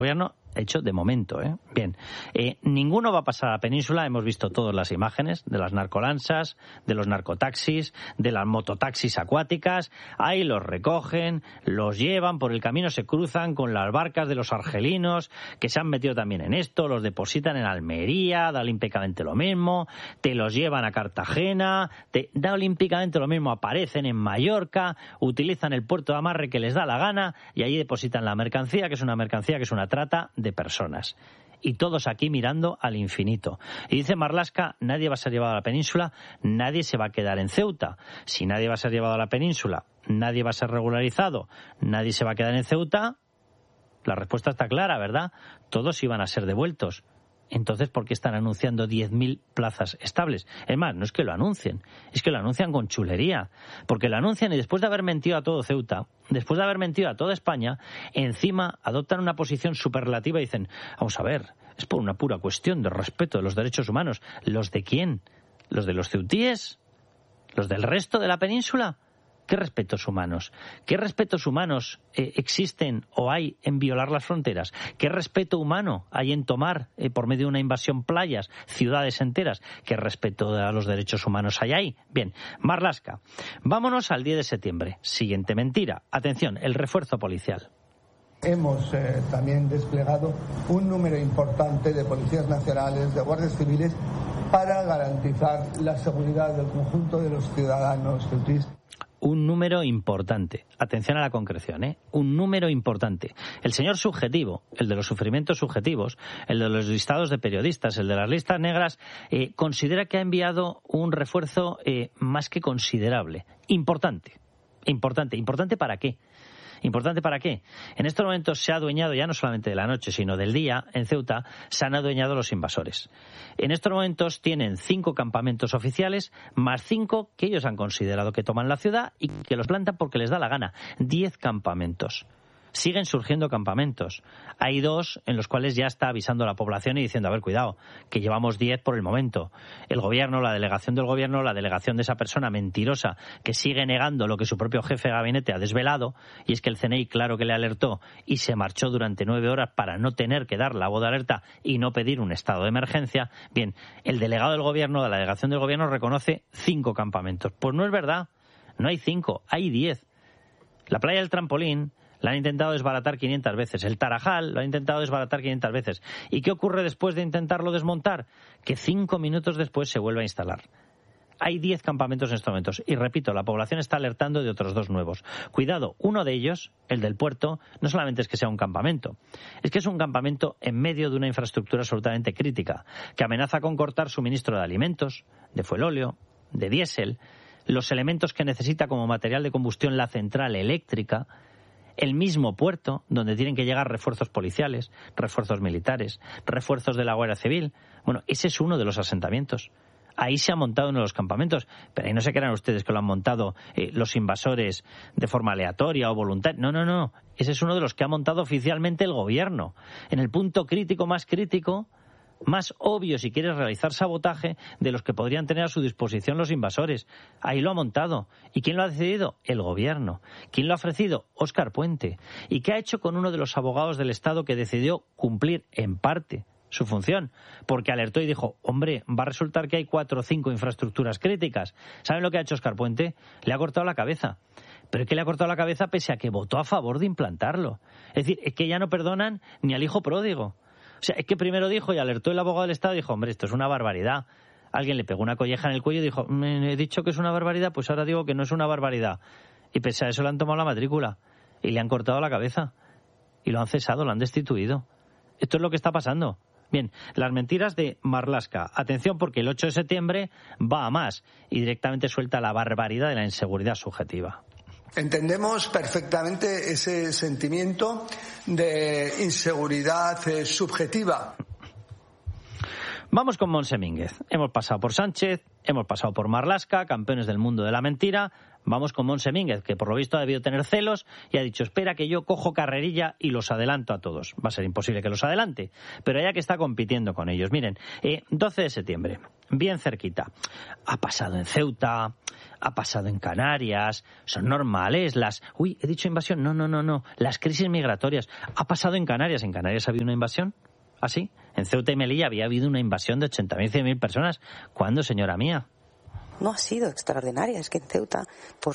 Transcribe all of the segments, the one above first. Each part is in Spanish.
gobierno hecho de momento, Bien, ninguno va a pasar a la península. Hemos visto todas las imágenes de las narcolanchas, de los narcotaxis, de las mototaxis acuáticas. Ahí los recogen, los llevan por el camino, se cruzan con las barcas de los argelinos que se han metido también en esto, los depositan en Almería, da olímpicamente lo mismo, te los llevan a Cartagena, da olímpicamente lo mismo, aparecen en Mallorca, utilizan el puerto de amarre que les da la gana y allí depositan la mercancía, que es una trata de personas. Y todos aquí mirando al infinito. Y dice Marlaska, nadie va a ser llevado a la península, nadie se va a quedar en Ceuta. Si nadie va a ser llevado a la península, nadie va a ser regularizado, nadie se va a quedar en Ceuta, la respuesta está clara, ¿verdad? Todos iban a ser devueltos. Entonces, ¿por qué están anunciando 10.000 plazas estables? Es más, no es que lo anuncien, es que lo anuncian con chulería. Porque lo anuncian y después de haber mentido a todo Ceuta, después de haber mentido a toda España, encima adoptan una posición superlativa y dicen, vamos a ver, es por una pura cuestión de respeto de los derechos humanos. ¿Los de quién? ¿Los de los ceutíes? ¿Los del resto de la península? ¿Qué respetos humanos? ¿Qué respetos humanos existen o hay en violar las fronteras? ¿Qué respeto humano hay en tomar por medio de una invasión playas, ciudades enteras? ¿Qué respeto a los derechos humanos hay ahí? Bien, Marlaska, vámonos al 10 de septiembre. Siguiente mentira. Atención, el refuerzo policial. Hemos también desplegado un número importante de policías nacionales, de guardias civiles, para garantizar la seguridad del conjunto de los ciudadanos ceutíes. Un número importante. Atención a la concreción, Un número importante. El señor subjetivo, el de los sufrimientos subjetivos, el de los listados de periodistas, el de las listas negras, considera que ha enviado un refuerzo más que considerable. Importante. Importante. ¿Importante para qué? ¿Importante para qué? En estos momentos se ha adueñado ya no solamente de la noche, sino del día, en Ceuta, se han adueñado los invasores. En estos momentos tienen 5 campamentos oficiales, más 5 que ellos han considerado que toman la ciudad y que los plantan porque les da la gana. 10 campamentos. Siguen surgiendo campamentos. Hay 2 en los cuales ya está avisando a la población y diciendo, a ver, cuidado, que llevamos 10 por el momento. El gobierno, la delegación del gobierno, la delegación de esa persona mentirosa que sigue negando lo que su propio jefe de gabinete ha desvelado, y es que el CNI, claro que le alertó y se marchó durante 9 horas para no tener que dar la voz de alerta y no pedir un estado de emergencia. Bien, el delegado del gobierno, de la delegación del gobierno, reconoce 5 campamentos. Pues no es verdad, no hay 5, hay 10. La playa del Trampolín la han intentado desbaratar 500 veces. El Tarajal lo ha intentado desbaratar 500 veces. ¿Y qué ocurre después de intentarlo desmontar? Que 5 minutos después se vuelve a instalar. Hay 10 campamentos en estos momentos. Y repito, la población está alertando de otros 2 nuevos. Cuidado, uno de ellos, el del puerto, no solamente es que sea un campamento, es que es un campamento en medio de una infraestructura absolutamente crítica, que amenaza con cortar suministro de alimentos, de fuelóleo, de diésel, los elementos que necesita como material de combustión la central eléctrica, el mismo puerto donde tienen que llegar refuerzos policiales, refuerzos militares, refuerzos de la Guardia Civil. Bueno, ese es uno de los asentamientos. Ahí se ha montado uno de los campamentos, pero ahí no se crean ustedes que lo han montado los invasores de forma aleatoria o voluntaria. No. Ese es uno de los que ha montado oficialmente el gobierno. En el punto crítico, más obvio, si quieres realizar sabotaje, de los que podrían tener a su disposición los invasores. Ahí lo ha montado. ¿Y quién lo ha decidido? El gobierno. ¿Quién lo ha ofrecido? Óscar Puente. ¿Y qué ha hecho con uno de los abogados del Estado que decidió cumplir en parte su función? Porque alertó y dijo, hombre, va a resultar que hay 4 o 5 infraestructuras críticas. ¿Saben lo que ha hecho Óscar Puente? Le ha cortado la cabeza. Pero es que le ha cortado la cabeza pese a que votó a favor de implantarlo. Es decir, es que ya no perdonan ni al hijo pródigo. O sea, es que primero dijo y alertó el abogado del Estado y dijo, hombre, esto es una barbaridad. Alguien le pegó una colleja en el cuello y dijo, me he dicho que es una barbaridad, pues ahora digo que no es una barbaridad. Y pese a eso le han tomado la matrícula y le han cortado la cabeza y lo han cesado, lo han destituido. Esto es lo que está pasando. Bien, las mentiras de Marlaska. Atención, porque el 8 de septiembre va a más y directamente suelta la barbaridad de la inseguridad subjetiva. Entendemos perfectamente ese sentimiento de inseguridad subjetiva. Vamos con Monse Mínguez. Hemos pasado por Sánchez, hemos pasado por Marlaska, campeones del mundo de la mentira. Vamos con Montse Mínguez, que por lo visto ha debido tener celos y ha dicho, espera que yo cojo carrerilla y los adelanto a todos. Va a ser imposible que los adelante, pero ella que está compitiendo con ellos. Miren, 12 de septiembre, bien cerquita. Ha pasado en Ceuta, ha pasado en Canarias, son normales las... Uy, he dicho invasión, no, las crisis migratorias. Ha pasado en Canarias ha habido una invasión, ¿así? En Ceuta y Melilla había habido una invasión de 80.000, 100.000 personas. ¿Cuándo, señora mía? No ha sido extraordinaria, es que en Ceuta, por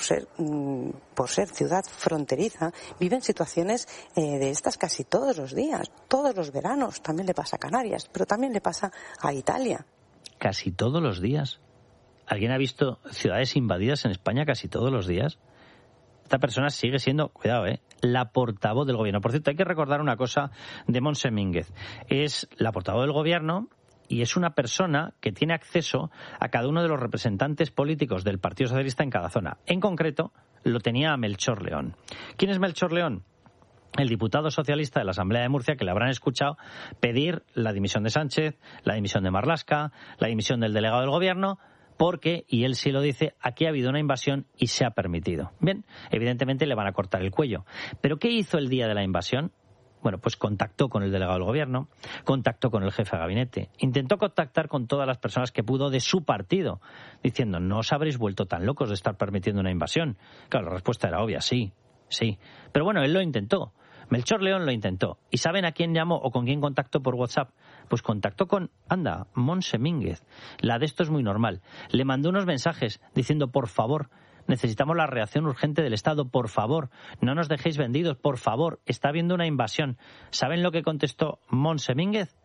ser ciudad fronteriza, viven situaciones de estas casi todos los días, todos los veranos. También le pasa a Canarias, pero también le pasa a Italia. ¿Casi todos los días? ¿Alguien ha visto ciudades invadidas en España casi todos los días? Esta persona sigue siendo, cuidado, la portavoz del gobierno. Por cierto, hay que recordar una cosa de Montse Mínguez. Es la portavoz del gobierno y es una persona que tiene acceso a cada uno de los representantes políticos del Partido Socialista en cada zona. En concreto, lo tenía Melchor León. ¿Quién es Melchor León? El diputado socialista de la Asamblea de Murcia, que le habrán escuchado pedir la dimisión de Sánchez, la dimisión de Marlaska, la dimisión del delegado del gobierno, porque, y él sí lo dice, aquí ha habido una invasión y se ha permitido. Bien, evidentemente le van a cortar el cuello. ¿Pero qué hizo el día de la invasión? Bueno, pues contactó con el delegado del gobierno, contactó con el jefe de gabinete, intentó contactar con todas las personas que pudo de su partido, diciendo, no os habréis vuelto tan locos de estar permitiendo una invasión. Claro, la respuesta era obvia, sí. Pero bueno, él lo intentó. Melchor León lo intentó. ¿Y saben a quién llamó o con quién contactó por WhatsApp? Pues contactó con, Montse Mínguez. La de esto es muy normal. Le mandó unos mensajes diciendo, por favor, necesitamos la reacción urgente del Estado, por favor, no nos dejéis vendidos, por favor, está habiendo una invasión. ¿Saben lo que contestó Montse Mínguez?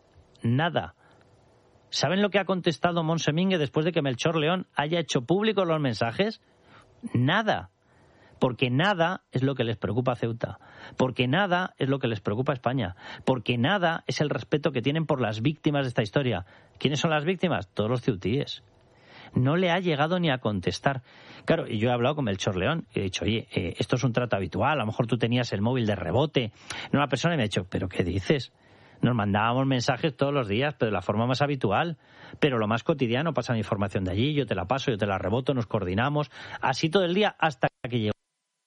Nada. ¿Saben lo que ha contestado Montse Mínguez después de que Melchor León haya hecho públicos los mensajes? Nada. Porque nada es lo que les preocupa a Ceuta, porque nada es lo que les preocupa a España, porque nada es el respeto que tienen por las víctimas de esta historia. ¿Quiénes son las víctimas? Todos los ceutíes. No le ha llegado ni a contestar. Claro, y yo he hablado con Melchor León y he dicho, oye, esto es un trato habitual, a lo mejor tú tenías el móvil de rebote. Una persona me ha dicho, ¿pero qué dices? Nos mandábamos mensajes todos los días, pero de la forma más habitual. Pero lo más cotidiano, pasa la información de allí, yo te la paso, yo te la reboto, nos coordinamos. Así todo el día hasta que llegó.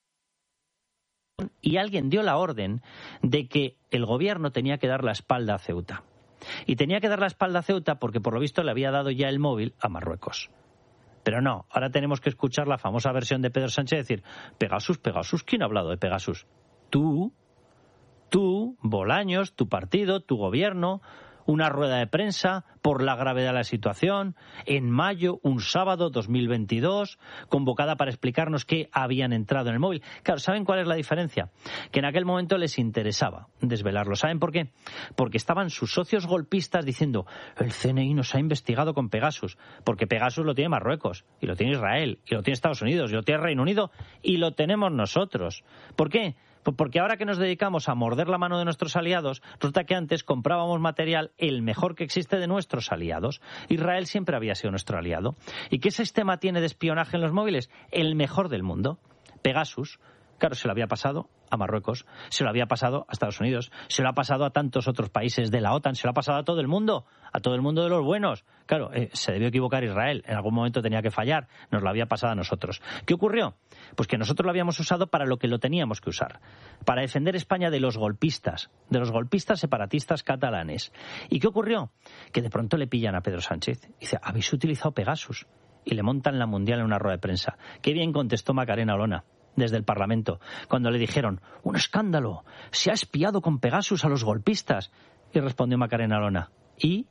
Y alguien dio la orden de que el gobierno tenía que dar la espalda a Ceuta. Y tenía que dar la espalda a Ceuta porque por lo visto le había dado ya el móvil a Marruecos. Pero no, ahora tenemos que escuchar la famosa versión de Pedro Sánchez decir, Pegasus, ¿quién ha hablado de Pegasus? Tú, Bolaños, tu partido, tu gobierno, una rueda de prensa por la gravedad de la situación, en mayo, un sábado 2022, convocada para explicarnos qué habían entrado en el móvil. Claro, ¿saben cuál es la diferencia? Que en aquel momento les interesaba desvelarlo. ¿Saben por qué? Porque estaban sus socios golpistas diciendo, el CNI nos ha investigado con Pegasus, porque Pegasus lo tiene Marruecos, y lo tiene Israel, y lo tiene Estados Unidos, y lo tiene Reino Unido, y lo tenemos nosotros. ¿Por qué? Porque ahora que nos dedicamos a morder la mano de nuestros aliados, resulta que antes comprábamos material el mejor que existe de nuestros aliados. Israel siempre había sido nuestro aliado. ¿Y qué sistema tiene de espionaje en los móviles? El mejor del mundo. Pegasus. Claro, se lo había pasado a Marruecos, se lo había pasado a Estados Unidos, se lo ha pasado a tantos otros países de la OTAN, se lo ha pasado a todo el mundo de los buenos. Claro, se debió equivocar Israel, en algún momento tenía que fallar, nos lo había pasado a nosotros. ¿Qué ocurrió? Pues que nosotros lo habíamos usado para lo que lo teníamos que usar, para defender España de los golpistas separatistas catalanes. ¿Y qué ocurrió? Que de pronto le pillan a Pedro Sánchez y dice, habéis utilizado Pegasus, y le montan la mundial en una rueda de prensa. Qué bien contestó Macarena Olona desde el Parlamento, cuando le dijeron, un escándalo, se ha espiado con Pegasus a los golpistas. Y respondió Macarena Olona, ¿Y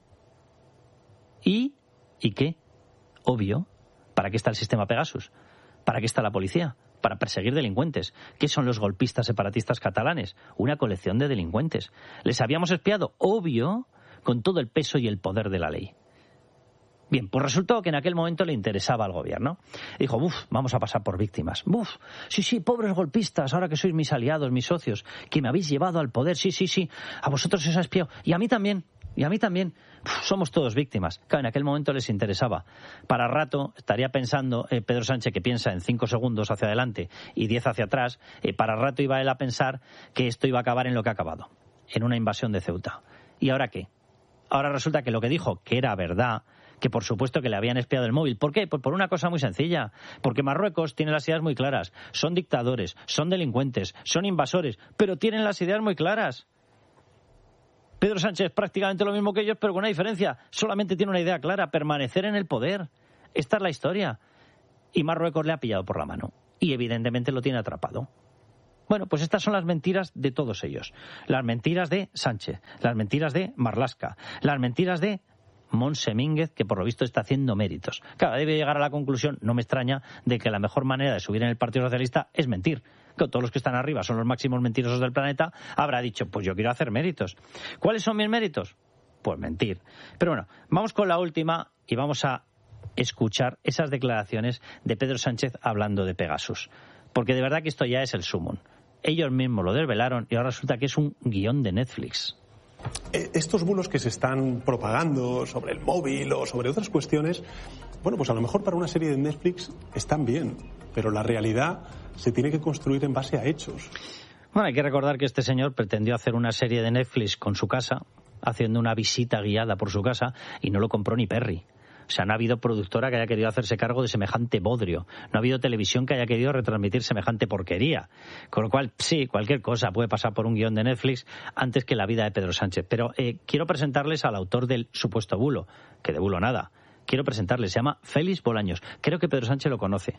qué? Obvio. ¿Para qué está el sistema Pegasus? ¿Para qué está la policía? Para perseguir delincuentes. ¿Qué son los golpistas separatistas catalanes? Una colección de delincuentes. ¿Les habíamos espiado? Obvio, con todo el peso y el poder de la ley. Bien, pues resultó que en aquel momento le interesaba al gobierno. Dijo, vamos a pasar por víctimas. Sí, pobres golpistas, ahora que sois mis aliados, mis socios, que me habéis llevado al poder, sí, a vosotros se os ha espiado. Y a mí también. Somos todos víctimas. Claro, en aquel momento les interesaba. Para rato estaría pensando Pedro Sánchez, que piensa en 5 segundos hacia adelante y 10 hacia atrás, para rato iba él a pensar que esto iba a acabar en lo que ha acabado, en una invasión de Ceuta. ¿Y ahora qué? Ahora resulta que lo que dijo, que era verdad, que por supuesto que le habían espiado el móvil. ¿Por qué? Pues por una cosa muy sencilla. Porque Marruecos tiene las ideas muy claras. Son dictadores, son delincuentes, son invasores, pero tienen las ideas muy claras. Pedro Sánchez prácticamente lo mismo que ellos, pero con una diferencia. Solamente tiene una idea clara: permanecer en el poder. Esta es la historia. Y Marruecos le ha pillado por la mano. Y evidentemente lo tiene atrapado. Bueno, pues estas son las mentiras de todos ellos. Las mentiras de Sánchez, las mentiras de Marlaska, las mentiras de Montse Mínguez, que por lo visto está haciendo méritos. Claro, debe llegar a la conclusión, no me extraña, de que la mejor manera de subir en el Partido Socialista es mentir. Que todos los que están arriba son los máximos mentirosos del planeta, habrá dicho, pues yo quiero hacer méritos. ¿Cuáles son mis méritos? Pues mentir. Pero bueno, vamos con la última y vamos a escuchar esas declaraciones de Pedro Sánchez hablando de Pegasus. Porque de verdad que esto ya es el sumum. Ellos mismos lo desvelaron y ahora resulta que es un guión de Netflix. Estos bulos que se están propagando sobre el móvil o sobre otras cuestiones, bueno, pues a lo mejor para una serie de Netflix están bien, pero la realidad se tiene que construir en base a hechos. Bueno, hay que recordar que este señor pretendió hacer una serie de Netflix con su casa, haciendo una visita guiada por su casa, y no lo compró ni Perry. O sea, no ha habido productora que haya querido hacerse cargo de semejante bodrio. No ha habido televisión que haya querido retransmitir semejante porquería. Con lo cual, sí, cualquier cosa puede pasar por un guión de Netflix antes que la vida de Pedro Sánchez. Pero quiero presentarles al autor del supuesto bulo, que de bulo nada. Quiero presentarles, se llama Félix Bolaños. Creo que Pedro Sánchez lo conoce.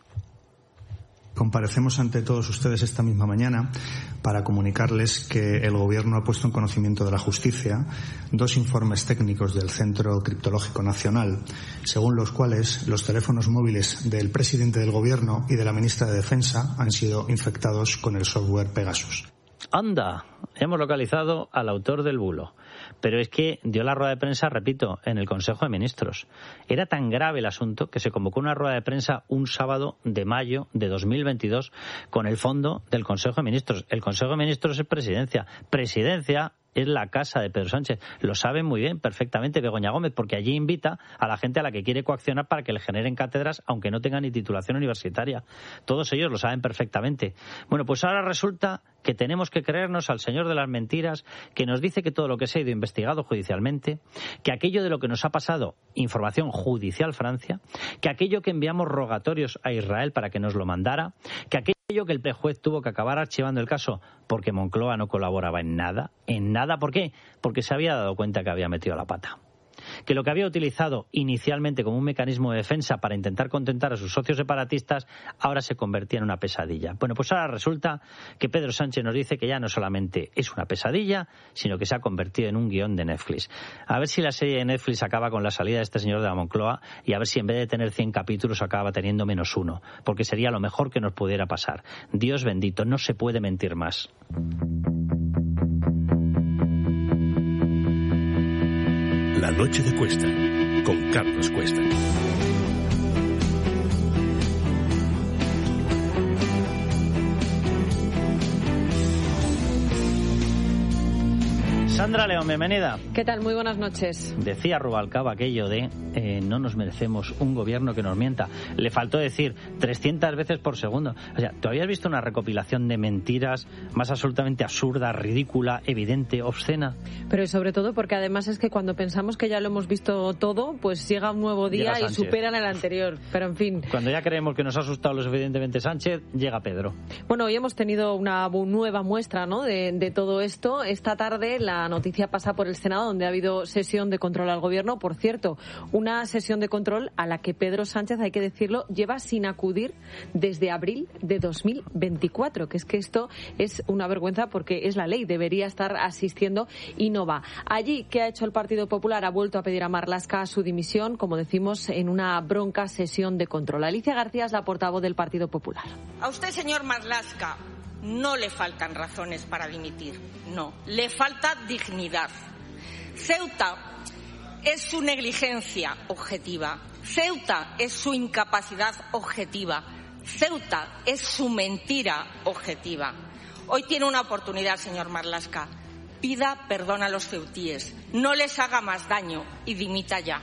Comparecemos ante todos ustedes esta misma mañana para comunicarles que el Gobierno ha puesto en conocimiento de la Justicia 2 informes técnicos del Centro Criptológico Nacional, según los cuales los teléfonos móviles del presidente del Gobierno y de la ministra de Defensa han sido infectados con el software Pegasus. Anda, hemos localizado al autor del bulo. Pero es que dio la rueda de prensa, repito, en el Consejo de Ministros. Era tan grave el asunto que se convocó una rueda de prensa un sábado de mayo de 2022 con el fondo del Consejo de Ministros. El Consejo de Ministros es presidencia. Presidencia es la casa de Pedro Sánchez. Lo sabe muy bien, perfectamente, Begoña Gómez, porque allí invita a la gente a la que quiere coaccionar para que le generen cátedras, aunque no tengan ni titulación universitaria. Todos ellos lo saben perfectamente. Bueno, pues ahora resulta que tenemos que creernos al señor de las mentiras, que nos dice que todo lo que se ha ido investigado judicialmente, que aquello de lo que nos ha pasado, información judicial Francia, que aquello que enviamos rogatorios a Israel para que nos lo mandara, que aquello que el prejuez tuvo que acabar archivando el caso porque Moncloa no colaboraba en nada. ¿Por qué? Porque se había dado cuenta que había metido la pata. Que lo que había utilizado inicialmente como un mecanismo de defensa para intentar contentar a sus socios separatistas ahora se convertía en una pesadilla. Bueno, pues ahora resulta que Pedro Sánchez nos dice que ya no solamente es una pesadilla, sino que se ha convertido en un guión de Netflix. A ver si la serie de Netflix acaba con la salida de este señor de la Moncloa y a ver si en vez de tener 100 capítulos acaba teniendo -1, porque sería lo mejor que nos pudiera pasar. Dios bendito, no se puede mentir más. La noche de Cuesta, con Carlos Cuesta. Sandra León, bienvenida. ¿Qué tal? Muy buenas noches. Decía Rubalcaba aquello de no nos merecemos un gobierno que nos mienta. Le faltó decir 300 veces por segundo. O sea, ¿tú habías visto una recopilación de mentiras más absolutamente absurda, ridícula, evidente, obscena? Pero sobre todo porque además es que cuando pensamos que ya lo hemos visto todo, pues llega un nuevo día y superan el anterior. Pero en fin. Cuando ya creemos que nos ha asustado lo suficientemente Sánchez, llega Pedro. Bueno, hoy hemos tenido una nueva muestra, ¿no?, de todo esto. Esta tarde la noticia pasa por el Senado, donde ha habido sesión de control al Gobierno. Por cierto, una sesión de control a la que Pedro Sánchez, hay que decirlo, lleva sin acudir desde abril de 2024, que es que esto es una vergüenza porque es la ley, debería estar asistiendo y no va. Allí, ¿qué ha hecho el Partido Popular? Ha vuelto a pedir a Marlaska su dimisión, como decimos, en una bronca sesión de control. Alicia García es la portavoz del Partido Popular. A usted, señor Marlaska, no le faltan razones para dimitir, no, le falta dignidad. Ceuta es su negligencia objetiva, Ceuta es su incapacidad objetiva, Ceuta es su mentira objetiva. Hoy tiene una oportunidad, señor Marlaska. Pida perdón a los ceutíes, no les haga más daño y dimita ya.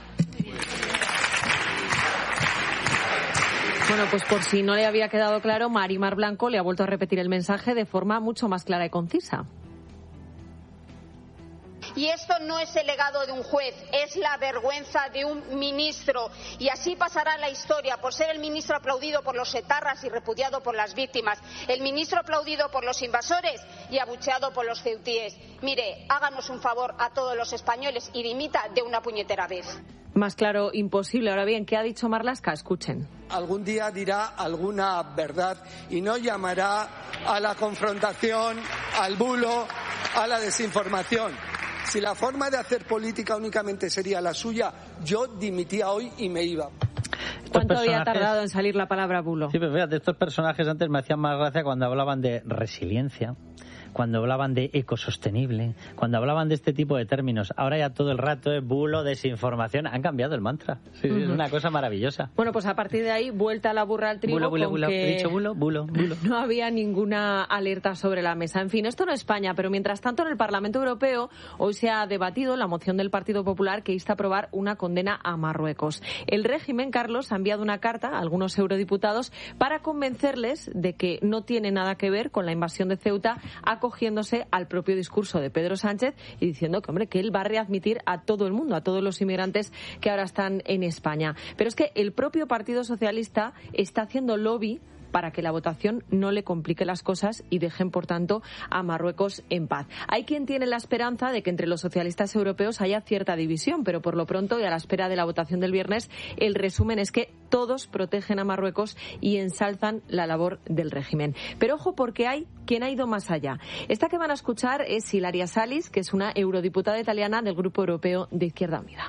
Bueno, pues por si no le había quedado claro, Mari Mar Blanco le ha vuelto a repetir el mensaje de forma mucho más clara y concisa. Y esto no es el legado de un juez, es la vergüenza de un ministro. Y así pasará la historia por ser el ministro aplaudido por los etarras y repudiado por las víctimas, el ministro aplaudido por los invasores y abucheado por los ceutíes. Mire, háganos un favor a todos los españoles y dimita de una puñetera vez. Más claro, imposible. Ahora bien, ¿qué ha dicho Marlaska? Escuchen. Algún día dirá alguna verdad y no llamará a la confrontación, al bulo, a la desinformación. Si la forma de hacer política únicamente sería la suya, yo dimitía hoy y me iba. ¿Cuánto había tardado en salir la palabra bulo? Sí, pero fíjate, estos personajes antes me hacían más gracia cuando hablaban de resiliencia, cuando hablaban de ecosostenible, cuando hablaban de este tipo de términos. Ahora ya todo el rato es bulo, desinformación. Han cambiado el mantra. Sí, es una cosa maravillosa. Bueno, pues a partir de ahí, vuelta la burra al trigo. Bulo. ¿He dicho bulo? Bulo. No había ninguna alerta sobre la mesa. En fin, esto no es España, pero mientras tanto en el Parlamento Europeo hoy se ha debatido la moción del Partido Popular que insta a aprobar una condena a Marruecos. El régimen, Carlos, ha enviado una carta a algunos eurodiputados para convencerles de que no tiene nada que ver con la invasión de Ceuta, acogiéndose al propio discurso de Pedro Sánchez y diciendo que, hombre, que él va a readmitir a todo el mundo, a todos los inmigrantes que ahora están en España. Pero es que el propio Partido Socialista está haciendo lobby para que la votación no le complique las cosas y dejen, por tanto, a Marruecos en paz. Hay quien tiene la esperanza de que entre los socialistas europeos haya cierta división, pero por lo pronto y a la espera de la votación del viernes, el resumen es que todos protegen a Marruecos y ensalzan la labor del régimen. Pero ojo, porque hay quien ha ido más allá. Esta que van a escuchar es Ilaria Salis, que es una eurodiputada italiana del Grupo Europeo de Izquierda Unida.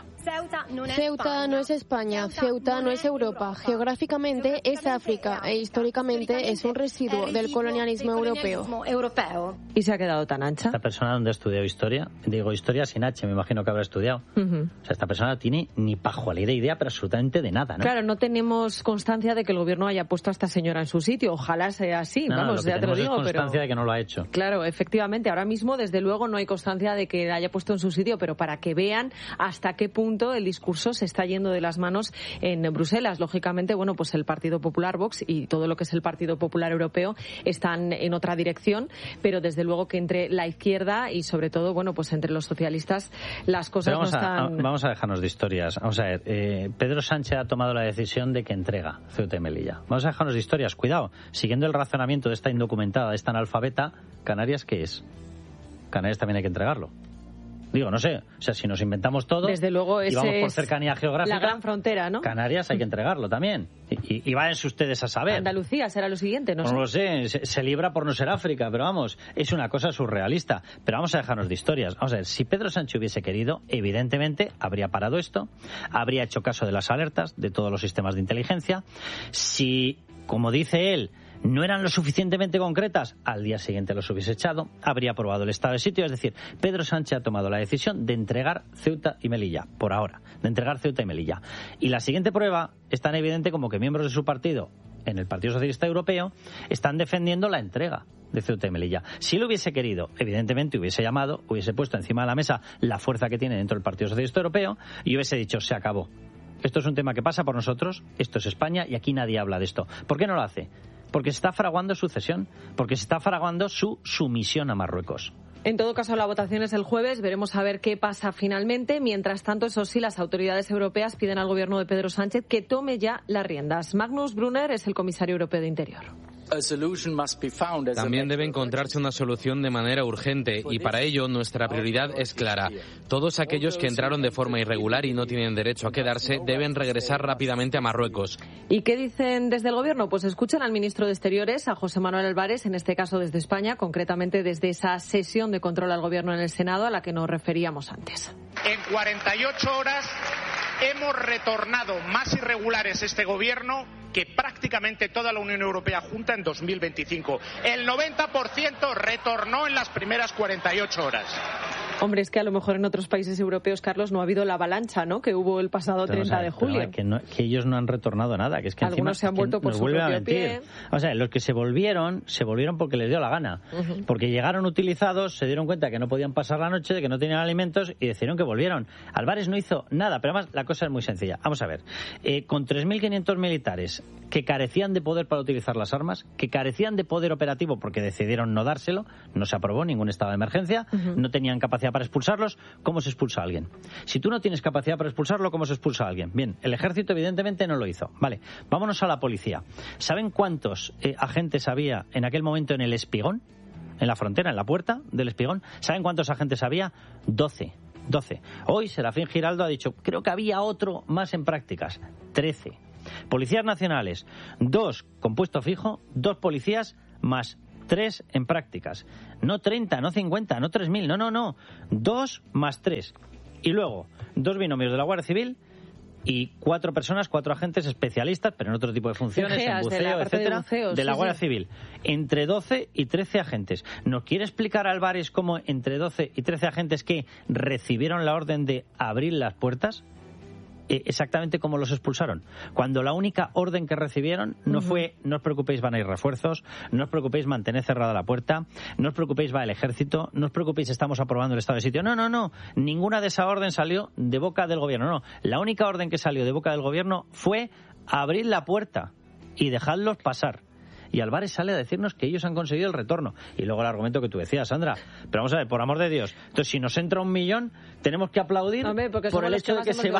Ceuta no es España, Ceuta no es Europa. Geográficamente es África e históricamente es un residuo del colonialismo europeo. ¿Y se ha quedado tan ancha? Esta persona, ¿dónde ha estudiado historia? Digo, historia sin H, me imagino que habrá estudiado. O sea, esta persona no tiene ni pajualera idea, pero absolutamente de nada, ¿no? Claro, no tenemos constancia de que el gobierno haya puesto a esta señora en su sitio. Ojalá sea así, vamos, ya te lo digo, pero... constancia de que no lo ha hecho. Claro, efectivamente, ahora mismo, desde luego, no hay constancia de que haya puesto en su sitio, pero para que vean hasta qué punto el discurso se está yendo de las manos en Bruselas. Lógicamente, bueno, pues el Partido Popular, Vox y todo lo que es el Partido Popular Europeo están en otra dirección, pero desde luego que entre la izquierda y sobre todo, bueno, pues entre los socialistas las cosas no están... Vamos a dejarnos de historias. Vamos a ver, Pedro Sánchez ha tomado la decisión de que entrega Ceuta y Melilla. Vamos a dejarnos de historias. Cuidado, siguiendo el razonamiento de esta indocumentada, de esta analfabeta, ¿Canarias qué es? Canarias también hay que entregarlo. Digo, no sé, o sea, si nos inventamos todo desde luego y vamos por cercanía geográfica, la gran frontera, ¿no? Canarias hay que entregarlo también. Y váyanse ustedes a saber. Andalucía será lo siguiente, ¿no? No lo sé, se libra por no ser África, pero vamos, es una cosa surrealista. Pero vamos a dejarnos de historias. Vamos a ver, si Pedro Sánchez hubiese querido, evidentemente habría parado esto, habría hecho caso de las alertas de todos los sistemas de inteligencia. Si, como dice él, no eran lo suficientemente concretas, al día siguiente los hubiese echado, habría aprobado el estado de sitio. Es decir, Pedro Sánchez ha tomado la decisión de entregar Ceuta y Melilla, por ahora, de entregar Ceuta y Melilla. Y la siguiente prueba es tan evidente como que miembros de su partido, en el Partido Socialista Europeo, están defendiendo la entrega de Ceuta y Melilla. Si él hubiese querido, evidentemente hubiese llamado, hubiese puesto encima de la mesa la fuerza que tiene dentro del Partido Socialista Europeo y hubiese dicho, se acabó. Esto es un tema que pasa por nosotros, esto es España y aquí nadie habla de esto. ¿Por qué no lo hace? Porque se está fraguando su cesión, porque se está fraguando su sumisión a Marruecos. En todo caso, la votación es el jueves, veremos a ver qué pasa finalmente. Mientras tanto, eso sí, las autoridades europeas piden al gobierno de Pedro Sánchez que tome ya las riendas. Magnus Brunner es el comisario europeo de Interior. También debe encontrarse una solución de manera urgente y para ello nuestra prioridad es clara. Todos aquellos que entraron de forma irregular y no tienen derecho a quedarse deben regresar rápidamente a Marruecos. ¿Y qué dicen desde el gobierno? Pues escuchan al ministro de Exteriores, a José Manuel Álvarez, en este caso desde España, concretamente desde esa sesión de control al gobierno en el Senado a la que nos referíamos antes. En 48 horas hemos retornado más irregulares este gobierno que prácticamente toda la Unión Europea junta en 2025. El 90% retornó en las primeras 48 horas. Hombre, es que a lo mejor en otros países europeos, Carlos, no ha habido la avalancha, ¿no?, que hubo el pasado 30 de julio. Que ellos no han retornado nada, que es que algunos encima se han vuelto por su propio pie. O sea, los que se volvieron porque les dio la gana. Porque llegaron utilizados, se dieron cuenta que no podían pasar la noche, de que no tenían alimentos y decidieron que volvieron. Álvarez no hizo nada, pero además la cosa es muy sencilla. Vamos a ver, con 3.500 militares que carecían de poder para utilizar las armas, que carecían de poder operativo porque decidieron no dárselo, no se aprobó ningún estado de emergencia, no tenían capacidad capacidad para expulsarlos, ¿cómo se expulsa a alguien? Si tú no tienes capacidad para expulsarlo, ¿cómo se expulsa a alguien? Bien, el ejército evidentemente no lo hizo. Vale, vámonos a la policía. ¿Saben cuántos agentes había en aquel momento en el Espigón? En la frontera, en la puerta del Espigón. ¿Saben cuántos agentes había? 12. Hoy Serafín Giraldo ha dicho, creo que había otro más en prácticas. 13. Policías nacionales, 2 con puesto fijo, 2 policías más 3 en prácticas. No 30, no 50, no 3.000, no. 2 más 3. Y luego, 2 binomios de la Guardia Civil y 4 personas, 4 agentes especialistas, pero en otro tipo de funciones, en buceo, etcétera, de la Guardia Civil. Entre 12 y 13 agentes. ¿Nos quiere explicar Álvarez cómo entre 12 y 13 agentes que recibieron la orden de abrir las puertas, exactamente cómo los expulsaron? Cuando la única orden que recibieron no fue, no os preocupéis, van a ir refuerzos, no os preocupéis, mantened cerrada la puerta, no os preocupéis, va el ejército, no os preocupéis, estamos aprobando el estado de sitio. No. Ninguna de esa orden salió de boca del gobierno. No. La única orden que salió de boca del gobierno fue abrir la puerta y dejadlos pasar. Y Álvarez sale a decirnos que ellos han conseguido el retorno. Y luego el argumento que tú decías, Sandra. Pero vamos a ver, por amor de Dios. Entonces, si nos entra 1 millón, tenemos que aplaudir por el hecho de que se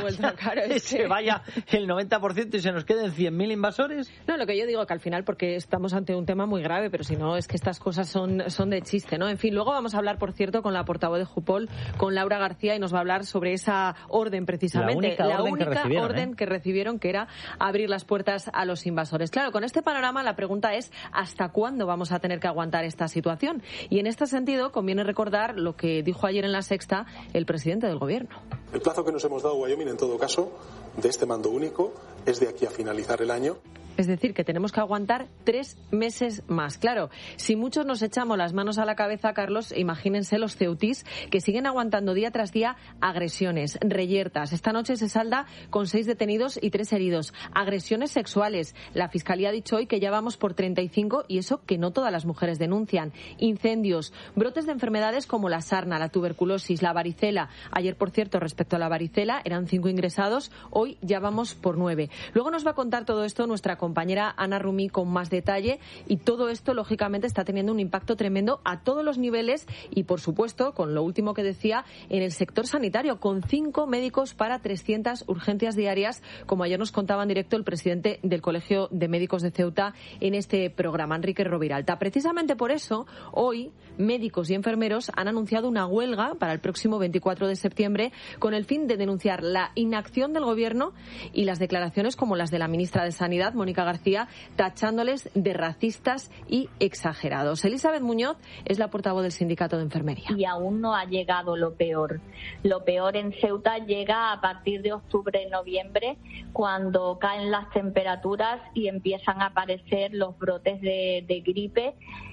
vaya el 90% y se nos queden 100.000 invasores. No, lo que yo digo que al final, porque estamos ante un tema muy grave, pero si no, es que estas cosas son de chiste, ¿no? En fin, luego vamos a hablar, por cierto, con la portavoz de Jupol, con Laura García, y nos va a hablar sobre esa orden, precisamente. La única orden que recibieron, que era abrir las puertas a los invasores. Claro, con este panorama la pregunta es ¿hasta cuándo vamos a tener que aguantar esta situación? Y en este sentido conviene recordar lo que dijo ayer en La Sexta el presidente del Gobierno. El plazo que nos hemos dado, Wyoming, en todo caso, de este mando único, es de aquí a finalizar el año. Es decir, que tenemos que aguantar 3 meses más. Claro, si muchos nos echamos las manos a la cabeza, Carlos, imagínense los ceutís que siguen aguantando día tras día agresiones, reyertas. Esta noche se salda con 6 detenidos y 3 heridos. Agresiones sexuales. La Fiscalía ha dicho hoy que ya vamos por 35 y eso que no todas las mujeres denuncian. Incendios, brotes de enfermedades como la sarna, la tuberculosis, la varicela. Ayer, por cierto, respecto a la varicela, eran 5 ingresados. Hoy ya vamos por 9. Luego nos va a contar todo esto nuestra compañera Ana Rumí con más detalle, y todo esto lógicamente está teniendo un impacto tremendo a todos los niveles y, por supuesto, con lo último que decía, en el sector sanitario, con 5 médicos para 300 urgencias diarias, como ayer nos contaba en directo el presidente del Colegio de Médicos de Ceuta en este programa, Enrique Roviralta. Precisamente por eso, hoy, médicos y enfermeros han anunciado una huelga para el próximo 24 de septiembre con el fin de denunciar la inacción del Gobierno y las declaraciones como las de la ministra de Sanidad, Mónica García, tachándoles de racistas y exagerados. Elizabeth Muñoz es la portavoz del Sindicato de Enfermería. Y aún no ha llegado lo peor. Lo peor en Ceuta llega a partir de octubre-noviembre, cuando caen las temperaturas y empiezan a aparecer los brotes de gripe,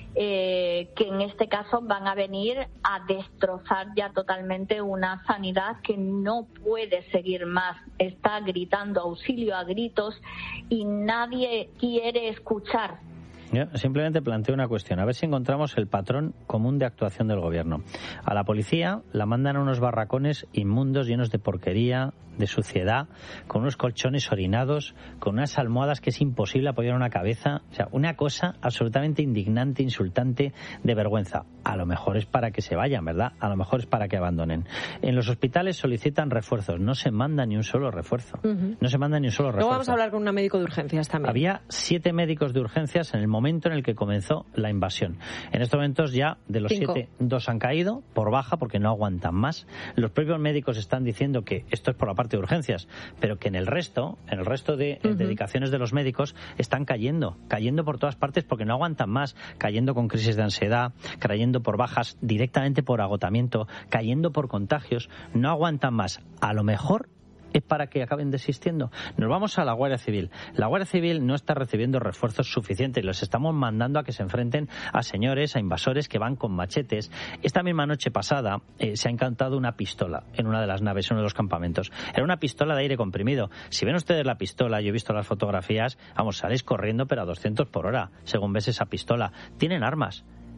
que en este caso van a venir a destrozar ya totalmente una sanidad que no puede seguir más. Está gritando auxilio a gritos y nadie quiere escuchar. Yo simplemente planteo una cuestión, a ver si encontramos el patrón común de actuación del Gobierno. A la policía la mandan a unos barracones inmundos, llenos de porquería, de suciedad, con unos colchones orinados, con unas almohadas que es imposible apoyar una cabeza. O sea, una cosa absolutamente indignante, insultante, de vergüenza. A lo mejor es para que se vayan, ¿verdad? A lo mejor es para que abandonen. En los hospitales solicitan refuerzos. No se manda ni un solo refuerzo. No se manda ni un solo refuerzo. Luego vamos a hablar con un médico de urgencias también. Había 7 médicos de urgencias en el momento en el que comenzó la invasión. En estos momentos ya de los 7, 2 han caído por baja porque no aguantan más. Los propios médicos están diciendo que esto es por la parte de urgencias, pero que en el resto de dedicaciones de los médicos están cayendo por todas partes porque no aguantan más, cayendo con crisis de ansiedad, cayendo por bajas directamente por agotamiento, cayendo por contagios, no aguantan más. A lo mejor es para que acaben desistiendo. Nos vamos a la Guardia Civil. La Guardia Civil no está recibiendo refuerzos suficientes. Los estamos mandando a que se enfrenten a señores, a invasores que van con machetes. Esta misma noche pasada se ha incantado una pistola en una de las naves, en uno de los campamentos. Era una pistola de aire comprimido. Si ven ustedes la pistola, yo he visto las fotografías, vamos, sales corriendo pero a 200 por hora, según ves esa pistola. Tienen armas.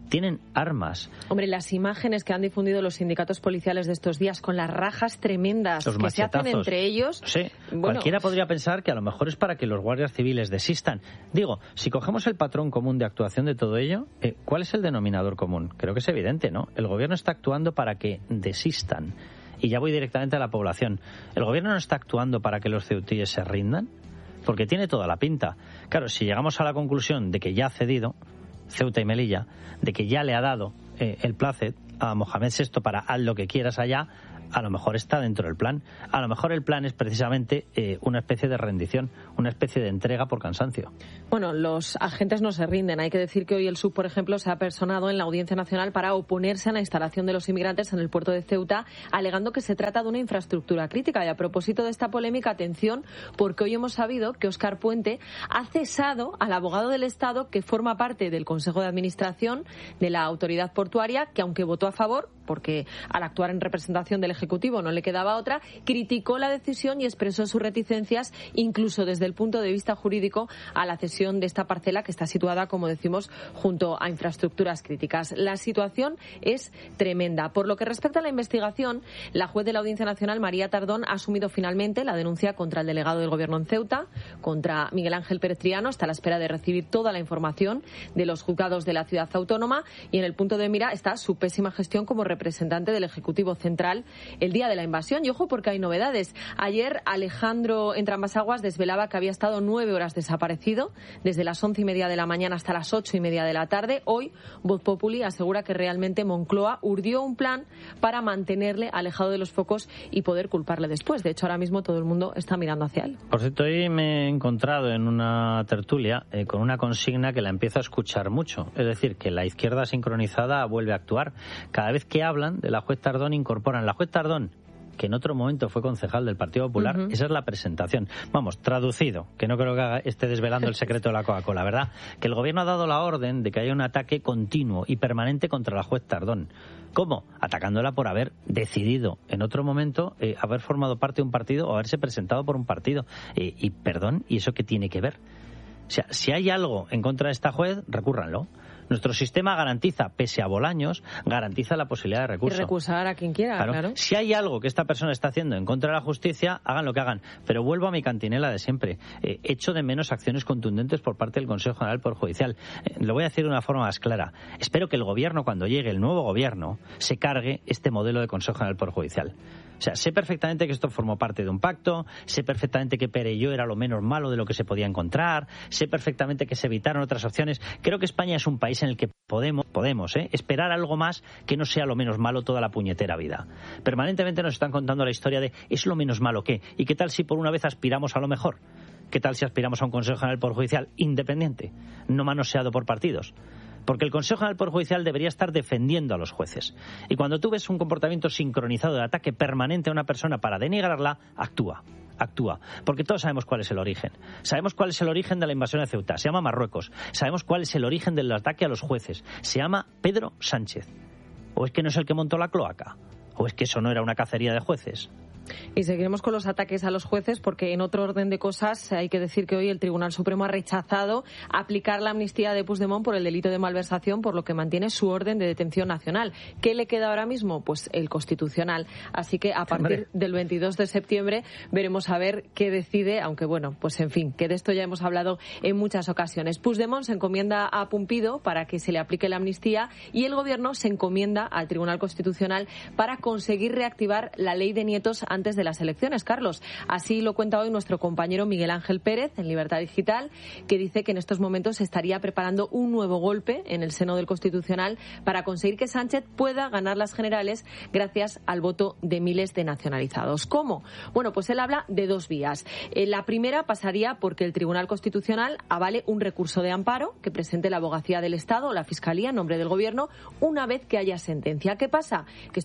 tienen armas. Hombre, las imágenes que han difundido los sindicatos policiales de estos días con las rajas tremendas los que se hacen entre ellos... Sí, cualquiera podría pensar que a lo mejor es para que los guardias civiles desistan. Digo, si cogemos el patrón común de actuación de todo ello, ¿cuál es el denominador común? Creo que es evidente, ¿no? El gobierno está actuando para que desistan. Y ya voy directamente a la población. ¿El gobierno no está actuando para que los ceutíes se rindan? Porque tiene toda la pinta. Claro, si llegamos a la conclusión de que ya ha cedido Ceuta y Melilla, de que ya le ha dado el plácet a Mohamed VI para haz lo que quieras allá, a lo mejor está dentro del plan. A lo mejor el plan es precisamente una especie de rendición, una especie de entrega por cansancio. Bueno, los agentes no se rinden. Hay que decir que hoy el SUB, por ejemplo, se ha personado en la Audiencia Nacional para oponerse a la instalación de los inmigrantes en el puerto de Ceuta, alegando que se trata de una infraestructura crítica. Y a propósito de esta polémica, atención, porque hoy hemos sabido que Óscar Puente ha cesado al abogado del Estado que forma parte del Consejo de Administración de la Autoridad Portuaria, que aunque votó a favor, porque al actuar en representación del Ejecutivo no le quedaba otra, criticó la decisión y expresó sus reticencias, incluso desde el punto de vista jurídico, a la cesión de esta parcela que está situada, como decimos, junto a infraestructuras críticas. La situación es tremenda. Por lo que respecta a la investigación, la juez de la Audiencia Nacional, María Tardón, ha asumido finalmente la denuncia contra el delegado del Gobierno en Ceuta, contra Miguel Ángel Pérez Triano, hasta la espera de recibir toda la información de los juzgados de la ciudad autónoma, y en el punto de mira está su pésima gestión como representante del Ejecutivo Central el día de la invasión. Y ojo, porque hay novedades. Ayer Alejandro Entramasaguas desvelaba que había estado 9 horas desaparecido, desde las 11:30 de la mañana hasta las 8:30 de la tarde. Hoy, Voz Populi asegura que realmente Moncloa urdió un plan para mantenerle alejado de los focos y poder culparle después. De hecho, ahora mismo todo el mundo está mirando hacia él. Por cierto, hoy me he encontrado en una tertulia con una consigna que la empiezo a escuchar mucho. Es decir, que la izquierda sincronizada vuelve a actuar. Cada vez que hablan de la juez Tardón, incorporan la juez Tardón, que en otro momento fue concejal del Partido Popular. Esa es la presentación. Vamos, traducido, que no creo que esté desvelando el secreto de la Coca-Cola, ¿verdad? Que el gobierno ha dado la orden de que haya un ataque continuo y permanente contra la juez Tardón. ¿Cómo? Atacándola por haber decidido en otro momento haber formado parte de un partido o haberse presentado por un partido. Y perdón, ¿y eso qué tiene que ver? O sea, si hay algo en contra de esta juez, recúrranlo. Nuestro sistema garantiza, pese a Bolaños, garantiza la posibilidad de recurso. Y recusar a quien quiera, claro. Si hay algo que esta persona está haciendo en contra de la justicia, hagan lo que hagan. Pero vuelvo a mi cantinela de siempre. Echo de menos acciones contundentes por parte del Consejo General del Poder Judicial. Lo voy a decir de una forma más clara. Espero que el gobierno, cuando llegue el nuevo gobierno, se cargue este modelo de Consejo General del Poder Judicial. O sea, sé perfectamente que esto formó parte de un pacto, sé perfectamente que Perelló era lo menos malo de lo que se podía encontrar, sé perfectamente que se evitaron otras opciones. Creo que España es un país en el que podemos esperar algo más que no sea lo menos malo toda la puñetera vida. Permanentemente nos están contando la historia de ¿es lo menos malo qué? ¿Y qué tal si por una vez aspiramos a lo mejor? ¿Qué tal si aspiramos a un Consejo General del Poder Judicial independiente, no manoseado por partidos? Porque el Consejo General del Poder Judicial debería estar defendiendo a los jueces. Y cuando tú ves un comportamiento sincronizado de ataque permanente a una persona para denigrarla, actúa. Porque todos sabemos cuál es el origen. Sabemos cuál es el origen de la invasión de Ceuta. Se llama Marruecos. Sabemos cuál es el origen del ataque a los jueces. Se llama Pedro Sánchez. ¿O es que no es el que montó la cloaca? ¿O es que eso no era una cacería de jueces? Y seguiremos con los ataques a los jueces porque en otro orden de cosas hay que decir que hoy el Tribunal Supremo ha rechazado aplicar la amnistía de Puigdemont por el delito de malversación, por lo que mantiene su orden de detención nacional. ¿Qué le queda ahora mismo? Pues el Constitucional. Así que a partir del 22 de septiembre veremos a ver qué decide, aunque bueno, pues en fin, que de esto ya hemos hablado en muchas ocasiones. Puigdemont se encomienda a Pumpido para que se le aplique la amnistía y el Gobierno se encomienda al Tribunal Constitucional para conseguir reactivar la ley de nietos antes de las elecciones, Carlos. Así lo cuenta hoy nuestro compañero Miguel Ángel Pérez en Libertad Digital, que dice que en estos momentos se estaría preparando un nuevo golpe en el seno del Constitucional para conseguir que Sánchez pueda ganar las generales gracias al voto de miles de nacionalizados. ¿Cómo? Bueno, pues él habla de dos vías. La primera pasaría porque el Tribunal Constitucional avale un recurso de amparo que presente la Abogacía del Estado o la Fiscalía en nombre del Gobierno una vez que haya sentencia. ¿Qué pasa? Que esto nos lleva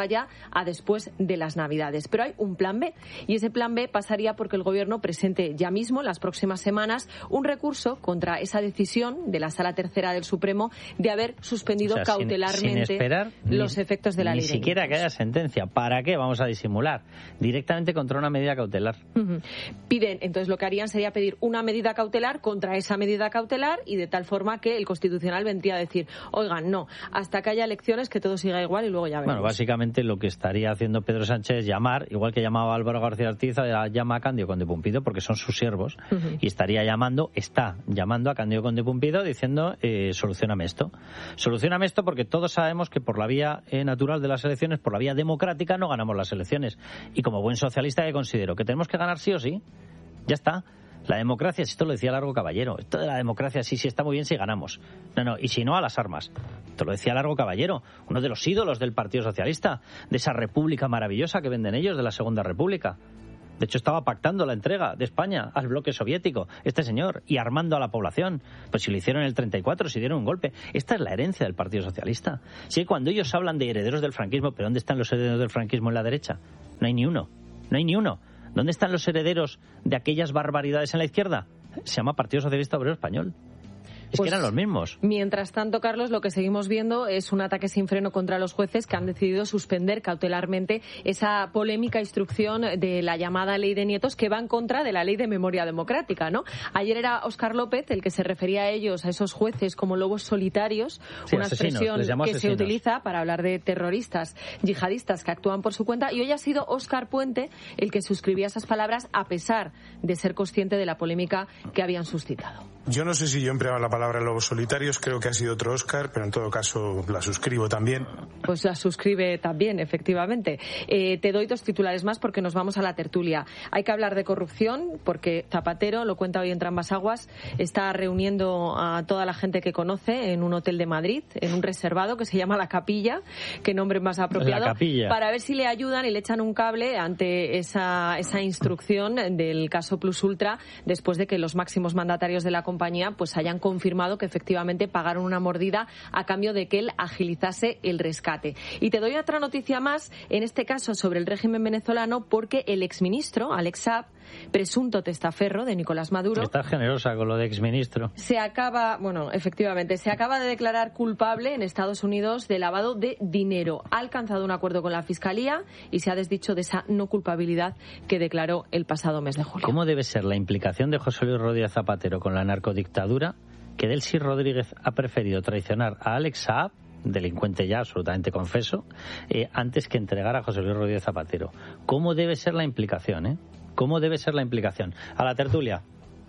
ya a después de las Navidades. Pero hay un plan B, y ese plan B pasaría porque el Gobierno presente ya mismo, en las próximas semanas, un recurso contra esa decisión de la Sala Tercera del Supremo de haber suspendido cautelarmente sin esperar los efectos de la ley. Ni siquiera que haya sentencia. ¿Para qué vamos a disimular? Directamente contra una medida cautelar. Piden, entonces lo que harían sería pedir una medida cautelar contra esa medida cautelar, y de tal forma que el Constitucional vendría a decir, oigan, no, hasta que haya elecciones que todo siga igual y luego ya veremos. Bueno, básicamente lo que estaría haciendo Pedro Sánchez es llamar, igual que llamaba Álvaro García Ortiz, llama a Cándido Conde Pumpido, porque son sus siervos, y está llamando a Cándido Conde Pumpido diciendo, solucióname esto porque todos sabemos que por la vía natural de las elecciones, por la vía democrática, no ganamos las elecciones, y como buen socialista que considero que tenemos que ganar sí o sí, ya está. La democracia, esto lo decía Largo Caballero, esto de la democracia sí está muy bien si ganamos. No, y si no, a las armas. Esto lo decía Largo Caballero, uno de los ídolos del Partido Socialista, de esa república maravillosa que venden ellos, de la Segunda República. De hecho, estaba pactando la entrega de España al bloque soviético, este señor, y armando a la población. Pues si lo hicieron en el 34, si dieron un golpe. Esta es la herencia del Partido Socialista. Sí, cuando ellos hablan de herederos del franquismo, ¿pero dónde están los herederos del franquismo en la derecha? No hay ni uno. ¿Dónde están los herederos de aquellas barbaridades en la izquierda? Se llama Partido Socialista Obrero Español. Es que eran los mismos. Mientras tanto, Carlos, lo que seguimos viendo es un ataque sin freno contra los jueces que han decidido suspender cautelarmente esa polémica instrucción de la llamada Ley de Nietos, que va en contra de la Ley de Memoria Democrática, ¿no? Ayer era Óscar López el que se refería a ellos, a esos jueces, como lobos solitarios, una expresión que se utiliza para hablar de terroristas yihadistas que actúan por su cuenta, y hoy ha sido Óscar Puente el que suscribía esas palabras, a pesar de ser consciente de la polémica que habían suscitado. Yo no sé si yo he empleado la palabra lobos solitarios, creo que ha sido otro Óscar, pero en todo caso la suscribo también. Pues la suscribe también, efectivamente. Te doy dos titulares más porque nos vamos a la tertulia. Hay que hablar de corrupción porque Zapatero, lo cuenta hoy en Trambas Aguas, está reuniendo a toda la gente que conoce en un hotel de Madrid, en un reservado que se llama La Capilla, qué nombre más apropiado, La Capilla, para ver si le ayudan y le echan un cable ante esa instrucción del caso Plus Ultra, después de que los máximos mandatarios de la compañía pues hayan confirmado que efectivamente pagaron una mordida a cambio de que él agilizase el rescate. Y te doy otra noticia más, en este caso sobre el régimen venezolano, porque el exministro Alex Saab, presunto testaferro de Nicolás Maduro, está generosa con lo de exministro, se acaba de declarar culpable en Estados Unidos de lavado de dinero. Ha alcanzado un acuerdo con la Fiscalía y se ha desdicho de esa no culpabilidad que declaró el pasado mes de julio. ¿Cómo debe ser la implicación de José Luis Rodríguez Zapatero con la narcodictadura, que Delcy Rodríguez ha preferido traicionar a Alex Saab, delincuente ya absolutamente confeso, antes que entregar a José Luis Rodríguez Zapatero? ¿Cómo debe ser la implicación, ¿Cómo debe ser la implicación? A la tertulia.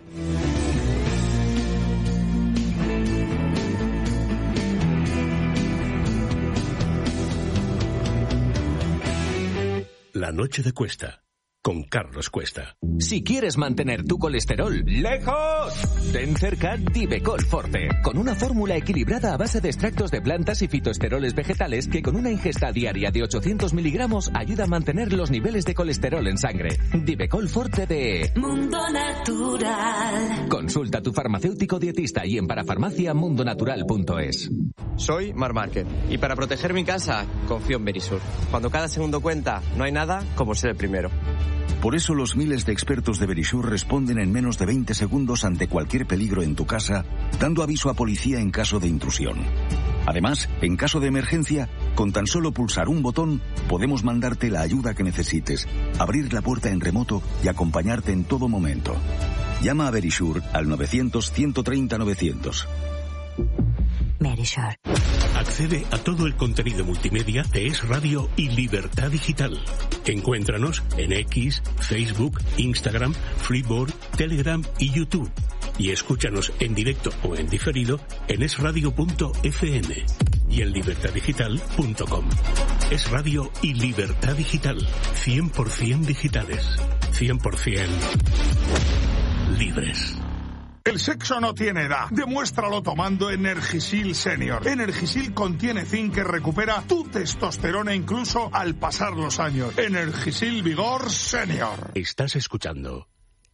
La noche de Cuesta, con Carlos Cuesta. Si quieres mantener tu colesterol lejos, ten cerca Divecol Forte, con una fórmula equilibrada a base de extractos de plantas y fitoesteroles vegetales que con una ingesta diaria de 800 miligramos ayuda a mantener los niveles de colesterol en sangre. Divecol Forte de Mundo Natural. Consulta a tu farmacéutico dietista y en parafarmaciamundonatural.es. Soy Mar Márquez y para proteger mi casa confío en Verisur. Cuando cada segundo cuenta, no hay nada como ser el primero. Por eso los miles de expertos de Verisur responden en menos de 20 segundos ante cualquier peligro en tu casa, dando aviso a policía en caso de intrusión. Además, en caso de emergencia, con tan solo pulsar un botón, podemos mandarte la ayuda que necesites, abrir la puerta en remoto y acompañarte en todo momento. Llama a Verisur al 900-130-900. Verisur. Accede a todo el contenido multimedia de Es Radio y Libertad Digital. Encuéntranos en X, Facebook, Instagram, Freeboard, Telegram y YouTube. Y escúchanos en directo o en diferido en esradio.fm y en libertaddigital.com. Es Radio y Libertad Digital. 100% digitales. 100% libres. El sexo no tiene edad. Demuéstralo tomando Energisil Senior. Energisil contiene zinc que recupera tu testosterona incluso al pasar los años. Energisil Vigor Senior. Estás escuchando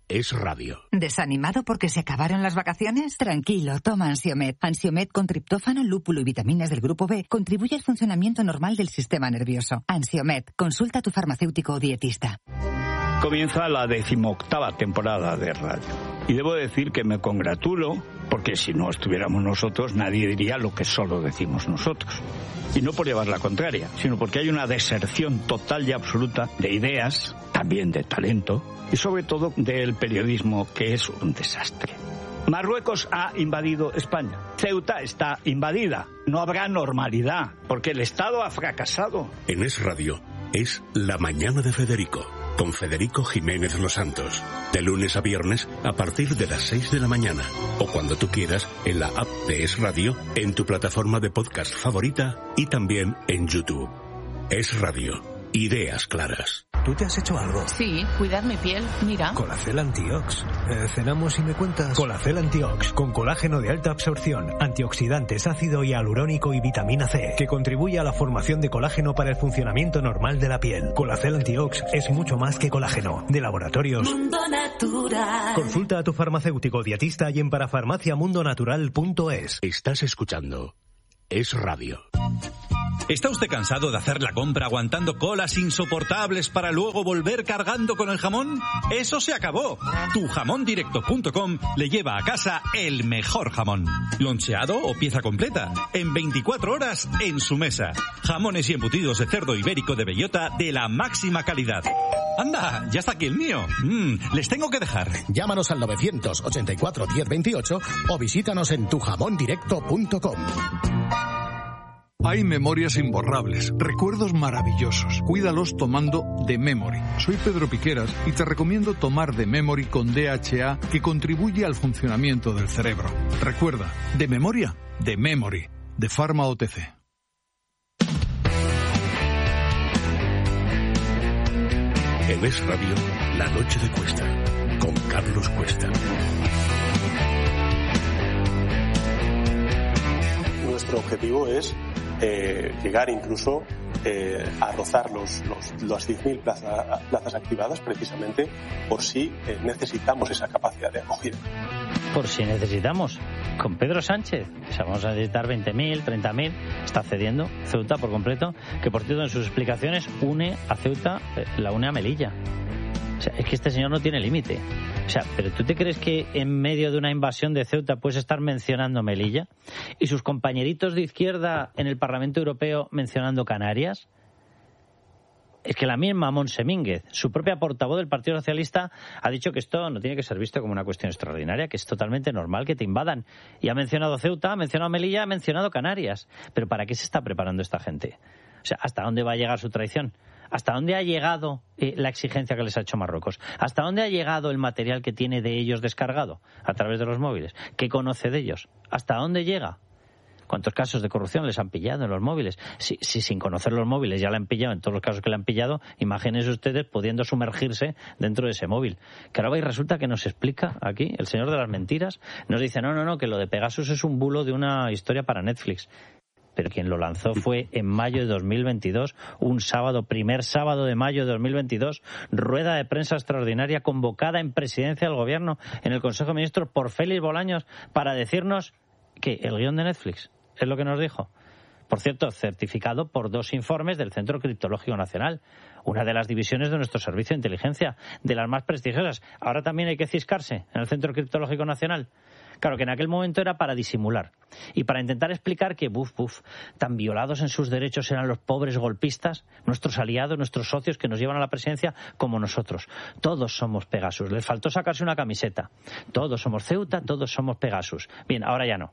Es Radio. ¿Desanimado porque se acabaron las vacaciones? Tranquilo, toma Ansiomed. Ansiomed con triptófano, lúpulo y vitaminas del grupo B contribuye al funcionamiento normal del sistema nervioso. Ansiomed, consulta a tu farmacéutico o dietista. Comienza la 18ª temporada de radio. Y debo decir que me congratulo, porque si no estuviéramos nosotros, nadie diría lo que solo decimos nosotros. Y no por llevar la contraria, sino porque hay una deserción total y absoluta de ideas, también de talento, y sobre todo del periodismo, que es un desastre. Marruecos ha invadido España. Ceuta está invadida. No habrá normalidad, porque el Estado ha fracasado. En Es Radio es La Mañana de Federico, con Federico Jiménez Los Santos. De lunes a viernes a partir de las 6 de la mañana. O cuando tú quieras en la app de Es Radio, en tu plataforma de podcast favorita y también en YouTube. Es Radio. Ideas claras. ¿Tú te has hecho algo? Sí, cuidar mi piel, mira. Colacel Antiox. Cenamos y me cuentas. Colacel Antiox, con colágeno de alta absorción, antioxidantes, ácido hialurónico y vitamina C, que contribuye a la formación de colágeno para el funcionamiento normal de la piel. Colacel Antiox es mucho más que colágeno. De Laboratorios Mundo Natural. Consulta a tu farmacéutico dietista y en parafarmaciamundonatural.es. Estás escuchando Es Radio. ¿Está usted cansado de hacer la compra aguantando colas insoportables para luego volver cargando con el jamón? ¡Eso se acabó! Tujamondirecto.com le lleva a casa el mejor jamón. Loncheado o pieza completa. En 24 horas en su mesa. Jamones y embutidos de cerdo ibérico de bellota de la máxima calidad. ¡Anda! ¡Ya está aquí el mío! Les tengo que dejar. Llámanos al 984 1028 o visítanos en tujamondirecto.com. Hay memorias imborrables, recuerdos maravillosos. Cuídalos tomando The Memory. Soy Pedro Piqueras y te recomiendo tomar The Memory con DHA, que contribuye al funcionamiento del cerebro. Recuerda, de memoria, The Memory, de Pharma OTC. En Es Radio, La Noche de Cuesta, con Carlos Cuesta. Nuestro objetivo es llegar incluso a rozar las 10.000 plazas activadas, precisamente por si necesitamos esa capacidad de acogida. Por si necesitamos. Con Pedro Sánchez, o sea, vamos a necesitar 20.000, 30.000, está cediendo Ceuta por completo, que por cierto en sus explicaciones une a Ceuta, la une a Melilla. O sea, es que este señor no tiene límite. O sea, ¿pero tú te crees que en medio de una invasión de Ceuta puedes estar mencionando Melilla? ¿Y sus compañeritos de izquierda en el Parlamento Europeo mencionando Canarias? Es que la misma Montse Mínguez, su propia portavoz del Partido Socialista, ha dicho que esto no tiene que ser visto como una cuestión extraordinaria, que es totalmente normal que te invadan. Y ha mencionado Ceuta, ha mencionado Melilla, ha mencionado Canarias. ¿Pero para qué se está preparando esta gente? O sea, ¿hasta dónde va a llegar su traición? ¿Hasta dónde ha llegado la exigencia que les ha hecho Marruecos? ¿Hasta dónde ha llegado el material que tiene de ellos descargado a través de los móviles? ¿Qué conoce de ellos? ¿Hasta dónde llega? ¿Cuántos casos de corrupción les han pillado en los móviles? Si sin conocer los móviles ya la han pillado en todos los casos que le han pillado, imagínense ustedes pudiendo sumergirse dentro de ese móvil. Que ahora va y resulta que nos explica aquí el señor de las mentiras. Nos dice, no, que lo de Pegasus es un bulo de una historia para Netflix. Pero quien lo lanzó fue en mayo de 2022, un sábado, primer sábado de mayo de 2022, rueda de prensa extraordinaria convocada en presidencia del Gobierno, en el Consejo de Ministros, por Félix Bolaños, para decirnos que el guión de Netflix es lo que nos dijo. Por cierto, certificado por 2 informes del Centro Criptológico Nacional, una de las divisiones de nuestro servicio de inteligencia, de las más prestigiosas. Ahora también hay que ciscarse en el Centro Criptológico Nacional. Claro, que en aquel momento era para disimular y para intentar explicar que, tan violados en sus derechos eran los pobres golpistas, nuestros aliados, nuestros socios que nos llevan a la presidencia, como nosotros. Todos somos Pegasus. Les faltó sacarse una camiseta. Todos somos Ceuta, todos somos Pegasus. Bien, ahora ya no.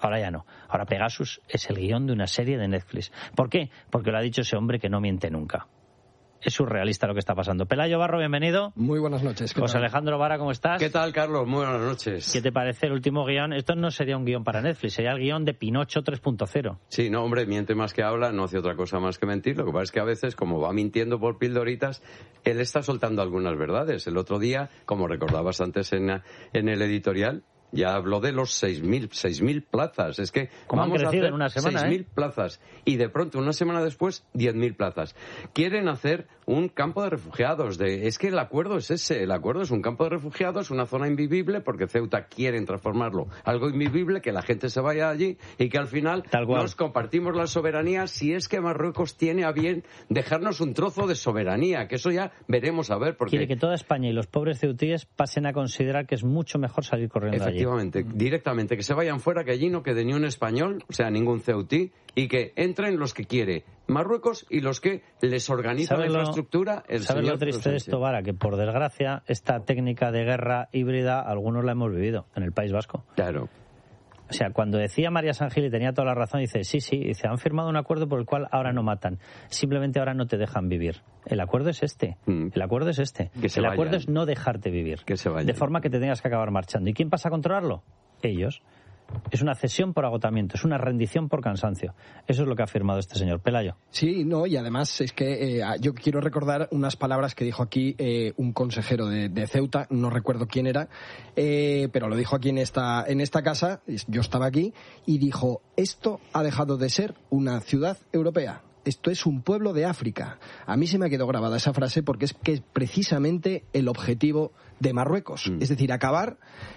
Ahora Pegasus es el guión de una serie de Netflix. ¿Por qué? Porque lo ha dicho ese hombre que no miente nunca. Es surrealista lo que está pasando. Pelayo Barro, bienvenido. Muy buenas noches. José Alejandro Vara, ¿cómo estás? ¿Qué tal, Carlos? Muy buenas noches. ¿Qué te parece el último guión? Esto no sería un guión para Netflix, sería el guión de Pinocho 3.0. Sí, no, hombre, miente más que habla, no hace otra cosa más que mentir. Lo que pasa es que a veces, como va mintiendo por pildoritas, él está soltando algunas verdades. El otro día, como recordabas antes en el editorial, ya habló de los 6.000 plazas. Es que ¿cómo han crecido en una semana? 6.000 plazas. Y de pronto, una semana después, 10.000 plazas. Quieren hacer un campo de refugiados. Es que el acuerdo es ese, el acuerdo es un campo de refugiados, una zona invivible, porque Ceuta quieren transformarlo algo invivible, que la gente se vaya allí y que al final nos compartimos la soberanía, si es que Marruecos tiene a bien dejarnos un trozo de soberanía, que eso ya veremos a ver. Porque quiere que toda España y los pobres ceutíes pasen a considerar que es mucho mejor salir corriendo allí. Efectivamente, directamente, que se vayan fuera, que allí no quede ni un español, o sea, ningún ceutí, y que entren los que quiere Marruecos y los que les organiza la infraestructura. ¿Sabes lo triste de esto, Vara? Que por desgracia esta técnica de guerra híbrida algunos la hemos vivido en el País Vasco. Claro. O sea, cuando decía María Sangil, y tenía toda la razón, dice, sí, dice, han firmado un acuerdo por el cual ahora no matan, simplemente ahora no te dejan vivir. El acuerdo es este, el acuerdo es este. El acuerdo es no dejarte vivir, que se vayan, de forma que te tengas que acabar marchando. ¿Y quién pasa a controlarlo? Ellos. Es una cesión por agotamiento, es una rendición por cansancio. Eso es lo que ha firmado este señor. Pelayo. Sí, no, y además es que yo quiero recordar unas palabras que dijo aquí un consejero de Ceuta, no recuerdo quién era, pero lo dijo aquí en esta casa, yo estaba aquí, y dijo, esto ha dejado de ser una ciudad europea. Esto es un pueblo de África. A mí se me ha quedado grabada esa frase porque es que es precisamente el objetivo de Marruecos. Es decir, acabar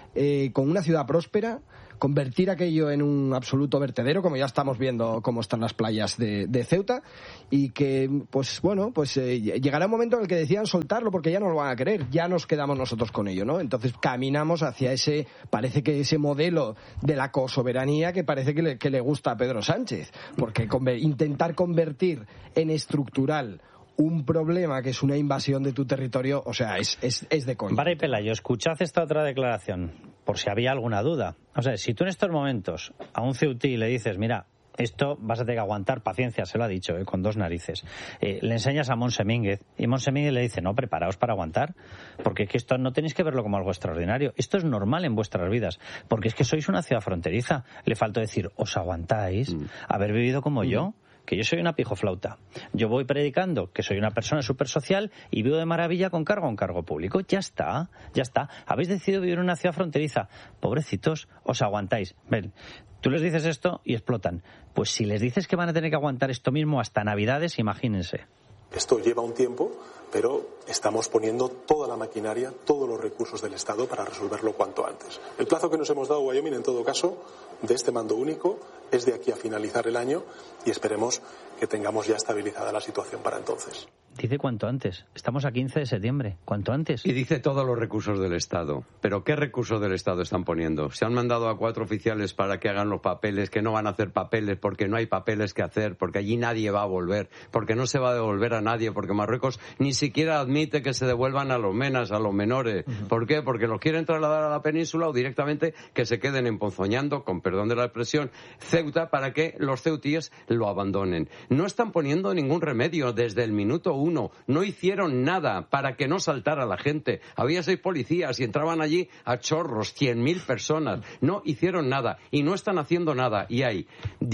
con una ciudad próspera, convertir aquello en un absoluto vertedero, como ya estamos viendo cómo están las playas de Ceuta, y que, llegará un momento en el que decidan soltarlo porque ya no lo van a querer, ya nos quedamos nosotros con ello, ¿no? Entonces caminamos hacia parece que ese modelo de la cosoberanía que parece que le gusta a Pedro Sánchez, porque intentar convertir en estructural un problema que es una invasión de tu territorio, o sea, es de coña. Vara y Pelayo, escuchad esta otra declaración, por si había alguna duda. O sea, si tú en estos momentos a un ceutí le dices, mira, esto vas a tener que aguantar, paciencia, se lo ha dicho, con dos narices. Le enseñas a Monse Mínguez y Monse Mínguez le dice, no, preparaos para aguantar, porque es que esto no tenéis que verlo como algo extraordinario. Esto es normal en vuestras vidas, porque es que sois una ciudad fronteriza. Le faltó decir, os aguantáis, haber vivido como yo, que yo soy una pijoflauta. Yo voy predicando que soy una persona súper social y vivo de maravilla con cargo a un cargo público. Ya está. Habéis decidido vivir en una ciudad fronteriza. Pobrecitos, os aguantáis. Ven, tú les dices esto y explotan. Pues si les dices que van a tener que aguantar esto mismo hasta Navidades, imagínense. Esto lleva un tiempo, pero estamos poniendo toda la maquinaria, todos los recursos del Estado para resolverlo cuanto antes. El plazo que nos hemos dado, Wyoming, en todo caso, de este mando único, es de aquí a finalizar el año y esperemos que tengamos ya estabilizada la situación para entonces. Dice cuanto antes. Estamos a 15 de septiembre. Cuanto antes. Y dice todos los recursos del Estado. ¿Pero qué recursos del Estado están poniendo? Se han mandado a 4 oficiales para que hagan los papeles, que no van a hacer papeles porque no hay papeles que hacer, porque allí nadie va a volver, porque no se va a devolver a nadie, porque Marruecos ni siquiera admite que se devuelvan a los menas, a los menores. ¿Por qué? Porque los quieren trasladar a la península o directamente que se queden emponzoñando, con perdón de la expresión, Ceuta, para que los ceutíes lo abandonen. No están poniendo ningún remedio desde el minuto 1. No hicieron nada para que no saltara la gente. Había 6 policías y entraban allí a chorros, 100.000 personas. No hicieron nada y no están haciendo nada. Y hay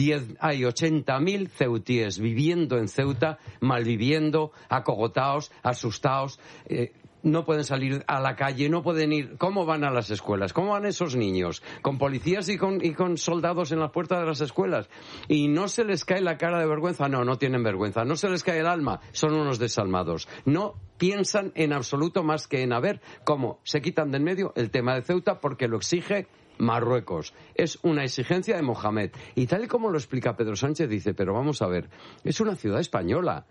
80.000 ceutíes viviendo en Ceuta, malviviendo, acogotados, asustados. No pueden salir a la calle, no pueden ir. ¿Cómo van a las escuelas? ¿Cómo van esos niños? Con policías y con soldados en las puertas de las escuelas. Y no se les cae la cara de vergüenza. No tienen vergüenza. No se les cae el alma. Son unos desalmados. No piensan en absoluto más que en a ver cómo se quitan de en medio el tema de Ceuta porque lo exige Marruecos. Es una exigencia de Mohamed. Y tal y como lo explica Pedro Sánchez, dice, pero vamos a ver, es una ciudad española.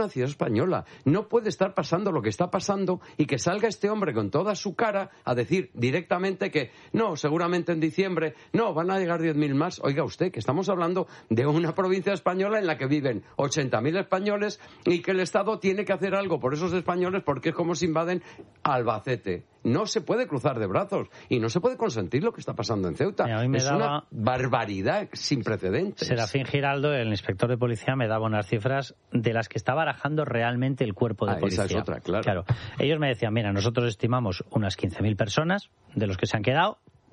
No puede estar pasando lo que está pasando y que salga este hombre con toda su cara a decir directamente que no, seguramente en diciembre, no, van a llegar 10.000 más. Oiga usted, que estamos hablando de una provincia española en la que viven 80.000 españoles y que el Estado tiene que hacer algo por esos españoles porque es como si invaden Albacete. No se puede cruzar de brazos y no se puede consentir lo que está pasando en Ceuta. Una barbaridad sin precedentes. Serafín Giraldo, el inspector de policía, me daba unas cifras de las que está barajando realmente el cuerpo de policía. Esa es otra, claro. Ellos me decían, mira, nosotros estimamos unas 15.000 personas de los que se han quedado,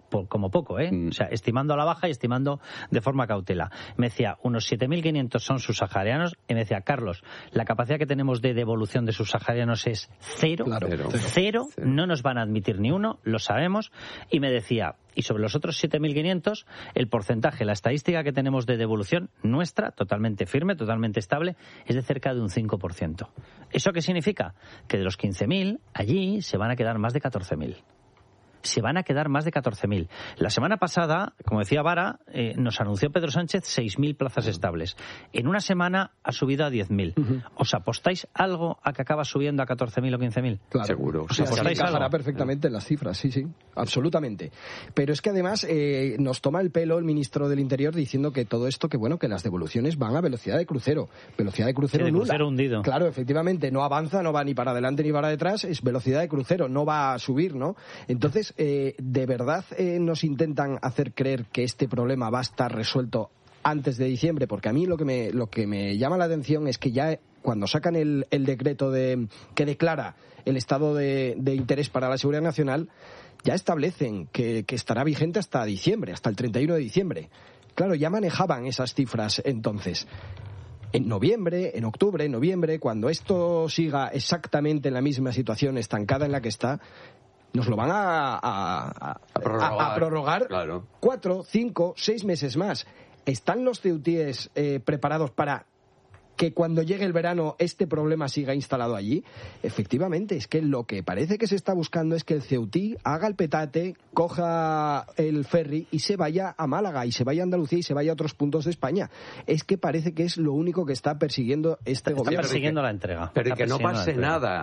como poco, o sea, estimando a la baja y estimando de forma cautela. Me decía, unos 7.500 son subsaharianos, y me decía, Carlos, la capacidad que tenemos de devolución de subsaharianos es cero, cero, no nos van a admitir ni uno, lo sabemos, y me decía, y sobre los otros 7.500, el porcentaje, la estadística que tenemos de devolución nuestra, totalmente firme, totalmente estable, es de cerca de un 5%. ¿Eso qué significa? Que de los 15.000, allí se van a quedar más de 14.000. Se van a quedar más de 14.000. La semana pasada, como decía Vara, nos anunció Pedro Sánchez 6.000 plazas estables. En una semana ha subido a 10.000. ¿Os apostáis algo a que acaba subiendo a 14.000 o 15.000? Claro. Seguro. ¿Os apostáis algo? Encajará perfectamente en las cifras, sí, absolutamente. Pero es que además nos toma el pelo el ministro del Interior diciendo que todo esto, que las devoluciones van a velocidad de crucero. Velocidad de crucero nula. Crucero hundido. Claro, efectivamente, no avanza, no va ni para adelante ni para detrás, es velocidad de crucero, no va a subir, ¿no? Entonces, ¿de verdad nos intentan hacer creer que este problema va a estar resuelto antes de diciembre? Porque a mí lo que me llama la atención es que ya cuando sacan el decreto que declara el estado de interés para la seguridad nacional, ya establecen que estará vigente hasta diciembre, hasta el 31 de diciembre. Claro, ya manejaban esas cifras entonces. En noviembre, en octubre, en noviembre, cuando esto siga exactamente en la misma situación estancada en la que está, nos lo van a prorrogar 4, 5, 6 meses más. ¿Están los CEUTIES preparados para que cuando llegue el verano este problema siga instalado allí? Efectivamente, es que lo que parece que se está buscando es que el Ceutí haga el petate, coja el ferry y se vaya a Málaga, y se vaya a Andalucía y se vaya a otros puntos de España. Es que parece que es lo único que está persiguiendo este gobierno. Está persiguiendo la entrega. Pero que no pase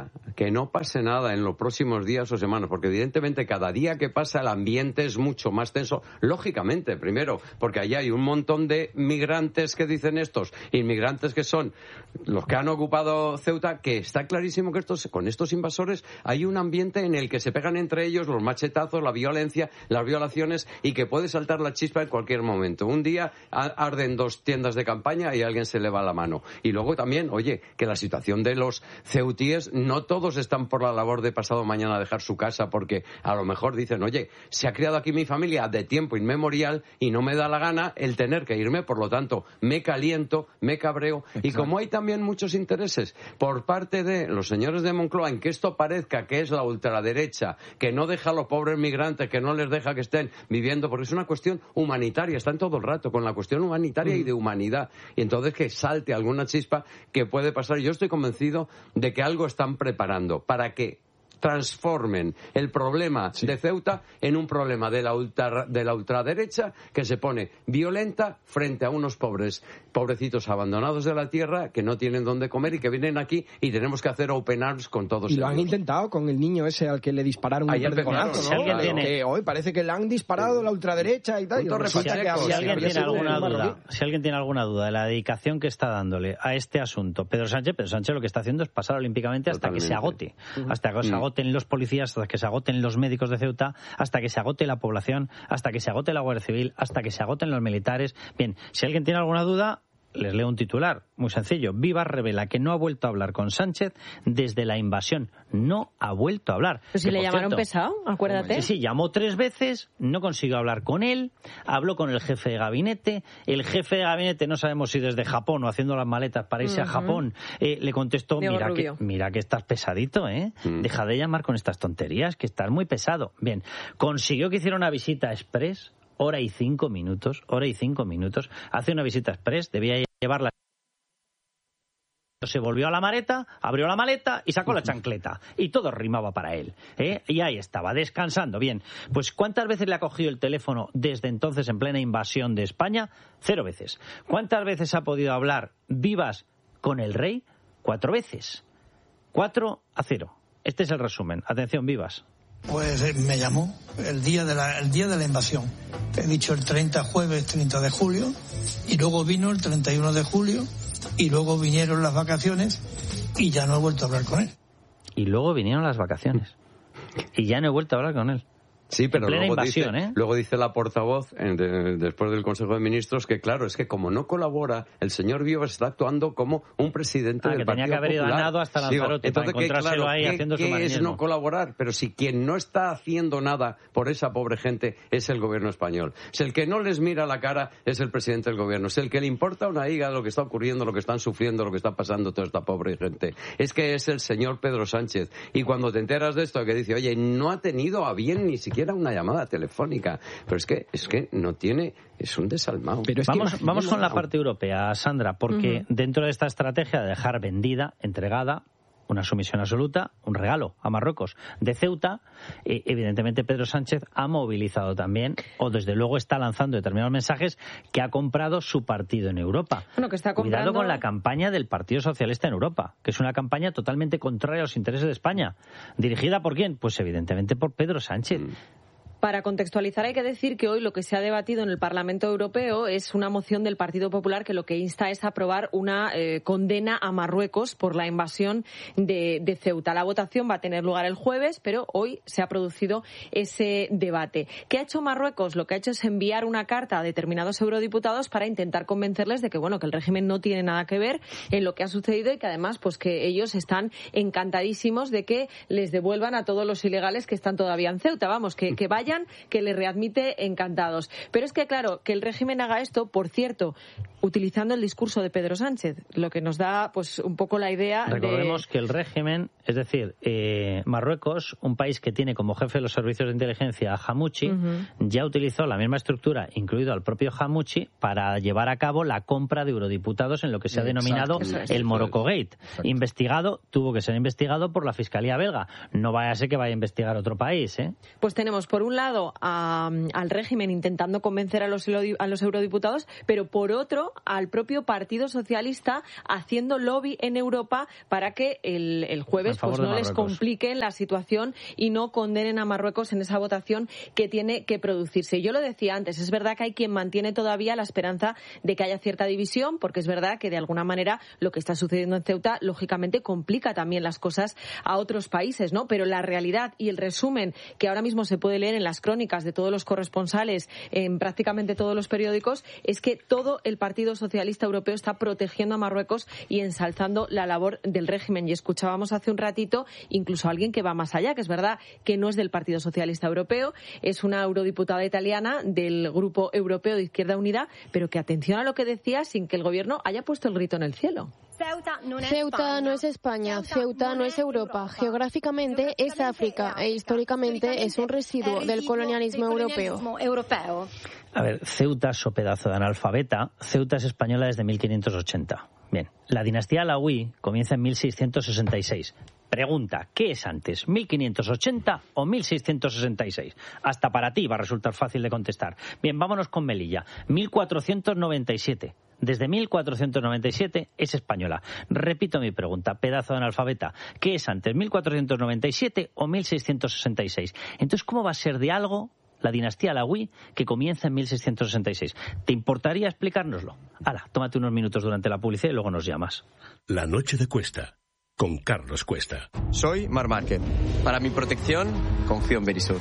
nada en los próximos días o semanas, porque evidentemente cada día que pasa el ambiente es mucho más tenso. Lógicamente, primero, porque allá hay un montón de migrantes que dicen estos, inmigrantes que son los que han ocupado Ceuta, que está clarísimo que con estos invasores hay un ambiente en el que se pegan entre ellos los machetazos, la violencia, las violaciones, y que puede saltar la chispa en cualquier momento. Un día arden 2 tiendas de campaña y alguien se le va la mano. Y luego también, que la situación de los ceutíes, no todos están por la labor de pasado mañana dejar su casa, porque a lo mejor dicen, se ha criado aquí mi familia de tiempo inmemorial y no me da la gana el tener que irme, por lo tanto me caliento, me cabreo. Exacto. Y como hay también muchos intereses por parte de los señores de Moncloa en que esto parezca que es la ultraderecha, que no deja a los pobres migrantes, que no les deja que estén viviendo, porque es una cuestión humanitaria, están todo el rato con la cuestión humanitaria y de humanidad, y entonces que salte alguna chispa que puede pasar. Yo estoy convencido de que algo están preparando para que transformen el problema de Ceuta en un problema de la ultraderecha que se pone violenta frente a unos pobrecitos abandonados de la tierra que no tienen dónde comer y que vienen aquí, y tenemos que hacer open arms con todos ellos. Y lo han intentado con el niño ese al que le dispararon un perdigonazo, ¿no? Que hoy parece que le han disparado la ultraderecha y tal. Si alguien tiene alguna duda de la dedicación que está dándole a este asunto Pedro Sánchez lo que está haciendo es pasar olímpicamente hasta que se agote. Hasta que se agoten los policías, hasta que se agoten los médicos de Ceuta, hasta que se agote la población, hasta que se agote la Guardia Civil, hasta que se agoten los militares. Bien, si alguien tiene alguna duda, les leo un titular muy sencillo. Vivas revela que no ha vuelto a hablar con Sánchez desde la invasión. No ha vuelto a hablar. Pues si le llamaron pesado, acuérdate. Sí, llamó 3 veces, no consiguió hablar con él, habló con el jefe de gabinete. El jefe de gabinete, no sabemos si desde Japón o haciendo las maletas para irse a Japón, le contestó, mira que estás pesadito, deja de llamar con estas tonterías, que estás muy pesado. Bien, consiguió que hiciera una visita express, hora y 5 minutos, hace una visita express, debía llevarla. Se volvió a la maleta, abrió la maleta y sacó la chancleta. Y todo rimaba para él. Y ahí estaba, descansando. Bien, pues ¿cuántas veces le ha cogido el teléfono desde entonces en plena invasión de España? 0 veces. ¿Cuántas veces ha podido hablar Vivas con el rey? 4 veces. 4-0. Este es el resumen. Atención, Vivas. Pues me llamó el día de la invasión. He dicho el jueves 30 de julio, y luego vino el 31 de julio, y luego vinieron las vacaciones, y ya no he vuelto a hablar con él. Y luego vinieron las vacaciones, y ya no he vuelto a hablar con él. Sí, pero en plena invasión, luego dice la portavoz, después del Consejo de Ministros, que claro, es que como no colabora, el señor Vivas está actuando como un presidente del Partido Popular. Que tenía que haber ido a nado hasta Lanzarote para encontrárselo ahí haciendo su ¿qué es no colaborar? Pero si quien no está haciendo nada por esa pobre gente es el gobierno español. Si el que no les mira la cara es el presidente del gobierno. Si el que le importa una higa lo que está ocurriendo, lo que están sufriendo, lo que está pasando toda esta pobre gente, es que es el señor Pedro Sánchez. Y cuando te enteras de esto, que dice, oye, no ha tenido a bien ni siquiera una llamada telefónica. Pero es que no tiene... Es un desalmado. Pero vamos con la parte europea, Sandra, porque dentro de esta estrategia de dejar vendida, entregada, una sumisión absoluta, un regalo a Marruecos de Ceuta, evidentemente Pedro Sánchez ha movilizado también, o desde luego está lanzando determinados mensajes que ha comprado su partido en Europa. Bueno, que está comprando... Cuidado con la campaña del Partido Socialista en Europa, que es una campaña totalmente contraria a los intereses de España. ¿Dirigida por quién? Pues evidentemente por Pedro Sánchez. Para contextualizar, hay que decir que hoy lo que se ha debatido en el Parlamento Europeo es una moción del Partido Popular que lo que insta es aprobar una condena a Marruecos por la invasión de Ceuta. La votación va a tener lugar el jueves, pero hoy se ha producido ese debate. ¿Qué ha hecho Marruecos? Lo que ha hecho es enviar una carta a determinados eurodiputados para intentar convencerles de que, bueno, que el régimen no tiene nada que ver en lo que ha sucedido y que además, pues que ellos están encantadísimos de que les devuelvan a todos los ilegales que están todavía en Ceuta. Vamos, que vayan, que les readmite encantados. Pero es que, claro, que el régimen haga esto, por cierto, utilizando el discurso de Pedro Sánchez, lo que nos da pues un poco la idea. Recordemos que el régimen, es decir, Marruecos, un país que tiene como jefe de los servicios de inteligencia a Hamouchi, ya utilizó la misma estructura, incluido al propio Hamouchi, para llevar a cabo la compra de eurodiputados en lo que se ha denominado el Morocco Gate. Tuvo que ser investigado por la Fiscalía belga. No vaya a ser que vaya a investigar otro país, ¿eh? Pues tenemos, por un lado, al régimen intentando convencer a los eurodiputados, pero por otro al propio Partido Socialista haciendo lobby en Europa para que el jueves pues no les compliquen la situación y no condenen a Marruecos en esa votación que tiene que producirse. Yo lo decía antes, es verdad que hay quien mantiene todavía la esperanza de que haya cierta división, porque es verdad que de alguna manera lo que está sucediendo en Ceuta lógicamente complica también las cosas a otros países, ¿no? Pero la realidad y el resumen que ahora mismo se puede leer en las crónicas de todos los corresponsales en prácticamente todos los periódicos es que todo el Partido Socialista Europeo está protegiendo a Marruecos y ensalzando la labor del régimen. Y escuchábamos hace un ratito incluso a alguien que va más allá, que es verdad que no es del Partido Socialista Europeo, es una eurodiputada italiana del Grupo Europeo de Izquierda Unida, pero que atención a lo que decía sin que el gobierno haya puesto el grito en el cielo. Ceuta no es España, Ceuta no es Europa. Geográficamente es África e históricamente es un residuo del colonialismo europeo. A ver, Ceuta es un pedazo de analfabeta. Ceuta es española desde 1580. Bien, la dinastía alauí comienza en 1666. Pregunta, ¿qué es antes, 1580 o 1666? Hasta para ti va a resultar fácil de contestar. Bien, vámonos con Melilla, 1497. Desde 1497 es española. Repito mi pregunta, pedazo de analfabeta. ¿Qué es antes, 1497 o 1666? Entonces, ¿cómo va a ser de algo la dinastía alauí que comienza en 1666? ¿Te importaría explicárnoslo? Hala, tómate unos minutos durante la publicidad y luego nos llamas. La noche de Cuesta, con Carlos Cuesta. Soy Mar Márquez. Para mi protección, confío en Verisur.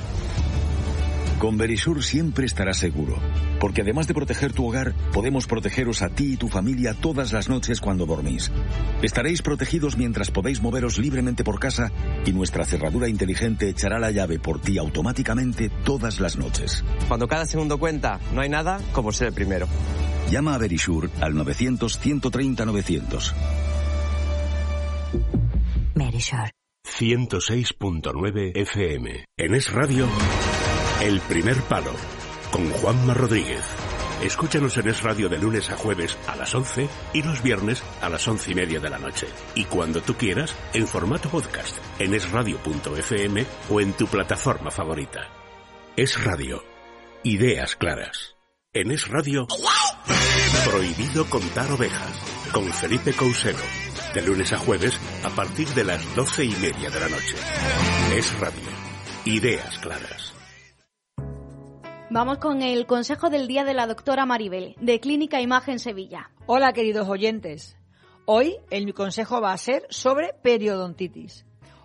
Con Verisur siempre estarás seguro, porque además de proteger tu hogar, podemos protegeros a ti y tu familia todas las noches cuando dormís. Estaréis protegidos mientras podéis moveros libremente por casa y nuestra cerradura inteligente echará la llave por ti automáticamente todas las noches. Cuando cada segundo cuenta, no hay nada como ser el primero. Llama a Verisur al 900-130-900. Verisur. 106.9 FM. En Es Radio, El Primer Palo, con Juanma Rodríguez. Escúchanos en Es Radio de lunes a jueves a las 11 y los viernes a las 11:30 de la noche. Y cuando tú quieras, en formato podcast, en esradio.fm o en tu plataforma favorita. Es Radio. Ideas claras. En Es Radio, Prohibido contar ovejas, con Felipe Couselo. De lunes a jueves a partir de las 12:30 de la noche. Es Radio. Ideas claras. Vamos con el consejo del día de la doctora Maribel, de Clínica Imagen Sevilla. Hola, queridos oyentes. Hoy mi consejo va a ser sobre periodontitis.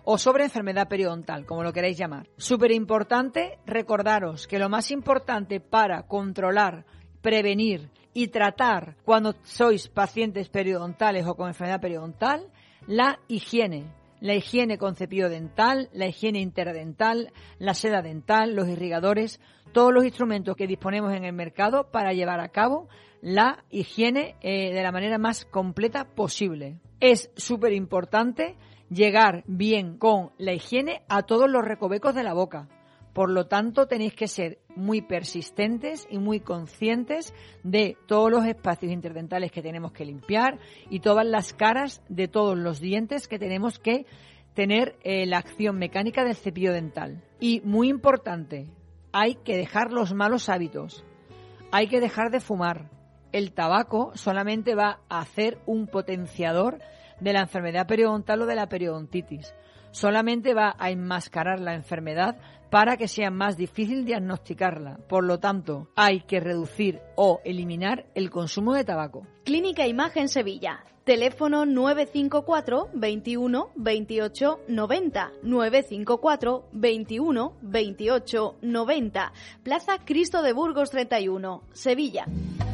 o sobre enfermedad periodontal, como lo queráis llamar. Súper importante recordaros que lo más importante para controlar, prevenir y tratar cuando sois pacientes periodontales o con enfermedad periodontal, la higiene. La higiene con cepillo dental, la higiene interdental, la seda dental, los irrigadores, todos los instrumentos que disponemos en el mercado para llevar a cabo la higiene de la manera más completa posible. Es súper importante llegar bien con la higiene a todos los recovecos de la boca. Por lo tanto, tenéis que ser muy persistentes y muy conscientes de todos los espacios interdentales que tenemos que limpiar y todas las caras de todos los dientes que tenemos que tener la acción mecánica del cepillo dental. Y muy importante, hay que dejar los malos hábitos. Hay que dejar de fumar. El tabaco solamente va a hacer un potenciador de la enfermedad periodontal o de la periodontitis. Solamente va a enmascarar la enfermedad para que sea más difícil diagnosticarla. Por lo tanto, hay que reducir o eliminar el consumo de tabaco. Clínica Imagen Sevilla. Teléfono 954 21 28 90. 954 21 28 90. Plaza Cristo de Burgos 31, Sevilla.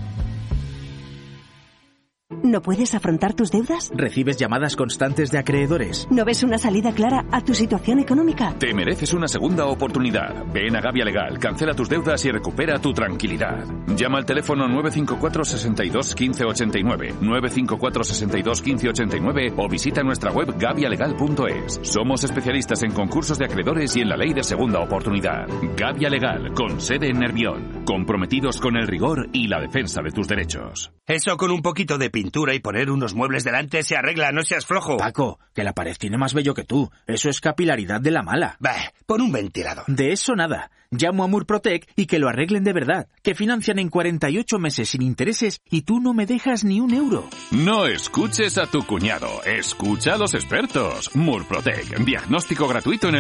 ¿No puedes afrontar tus deudas? ¿Recibes llamadas constantes de acreedores? ¿No ves una salida clara a tu situación económica? Te mereces una segunda oportunidad. Ven a Gavia Legal, cancela tus deudas y recupera tu tranquilidad. Llama al teléfono 954 62 15 89, 954 62 15 89 o visita nuestra web gavialegal.es. Somos especialistas en concursos de acreedores y en la ley de segunda oportunidad. Gavia Legal, con sede en Nervión. Comprometidos con el rigor y la defensa de tus derechos. Eso con un poquito de pintura y poner unos muebles delante se arregla, no seas flojo. Paco, que la pared tiene más vello que tú. Eso es capilaridad de la mala. Bah, pon un ventilador. De eso nada. Llamo a Murprotec y que lo arreglen de verdad. Que financian en 48 meses sin intereses y tú no me dejas ni un euro. No escuches a tu cuñado. Escucha a los expertos. Murprotec. Diagnóstico gratuito en el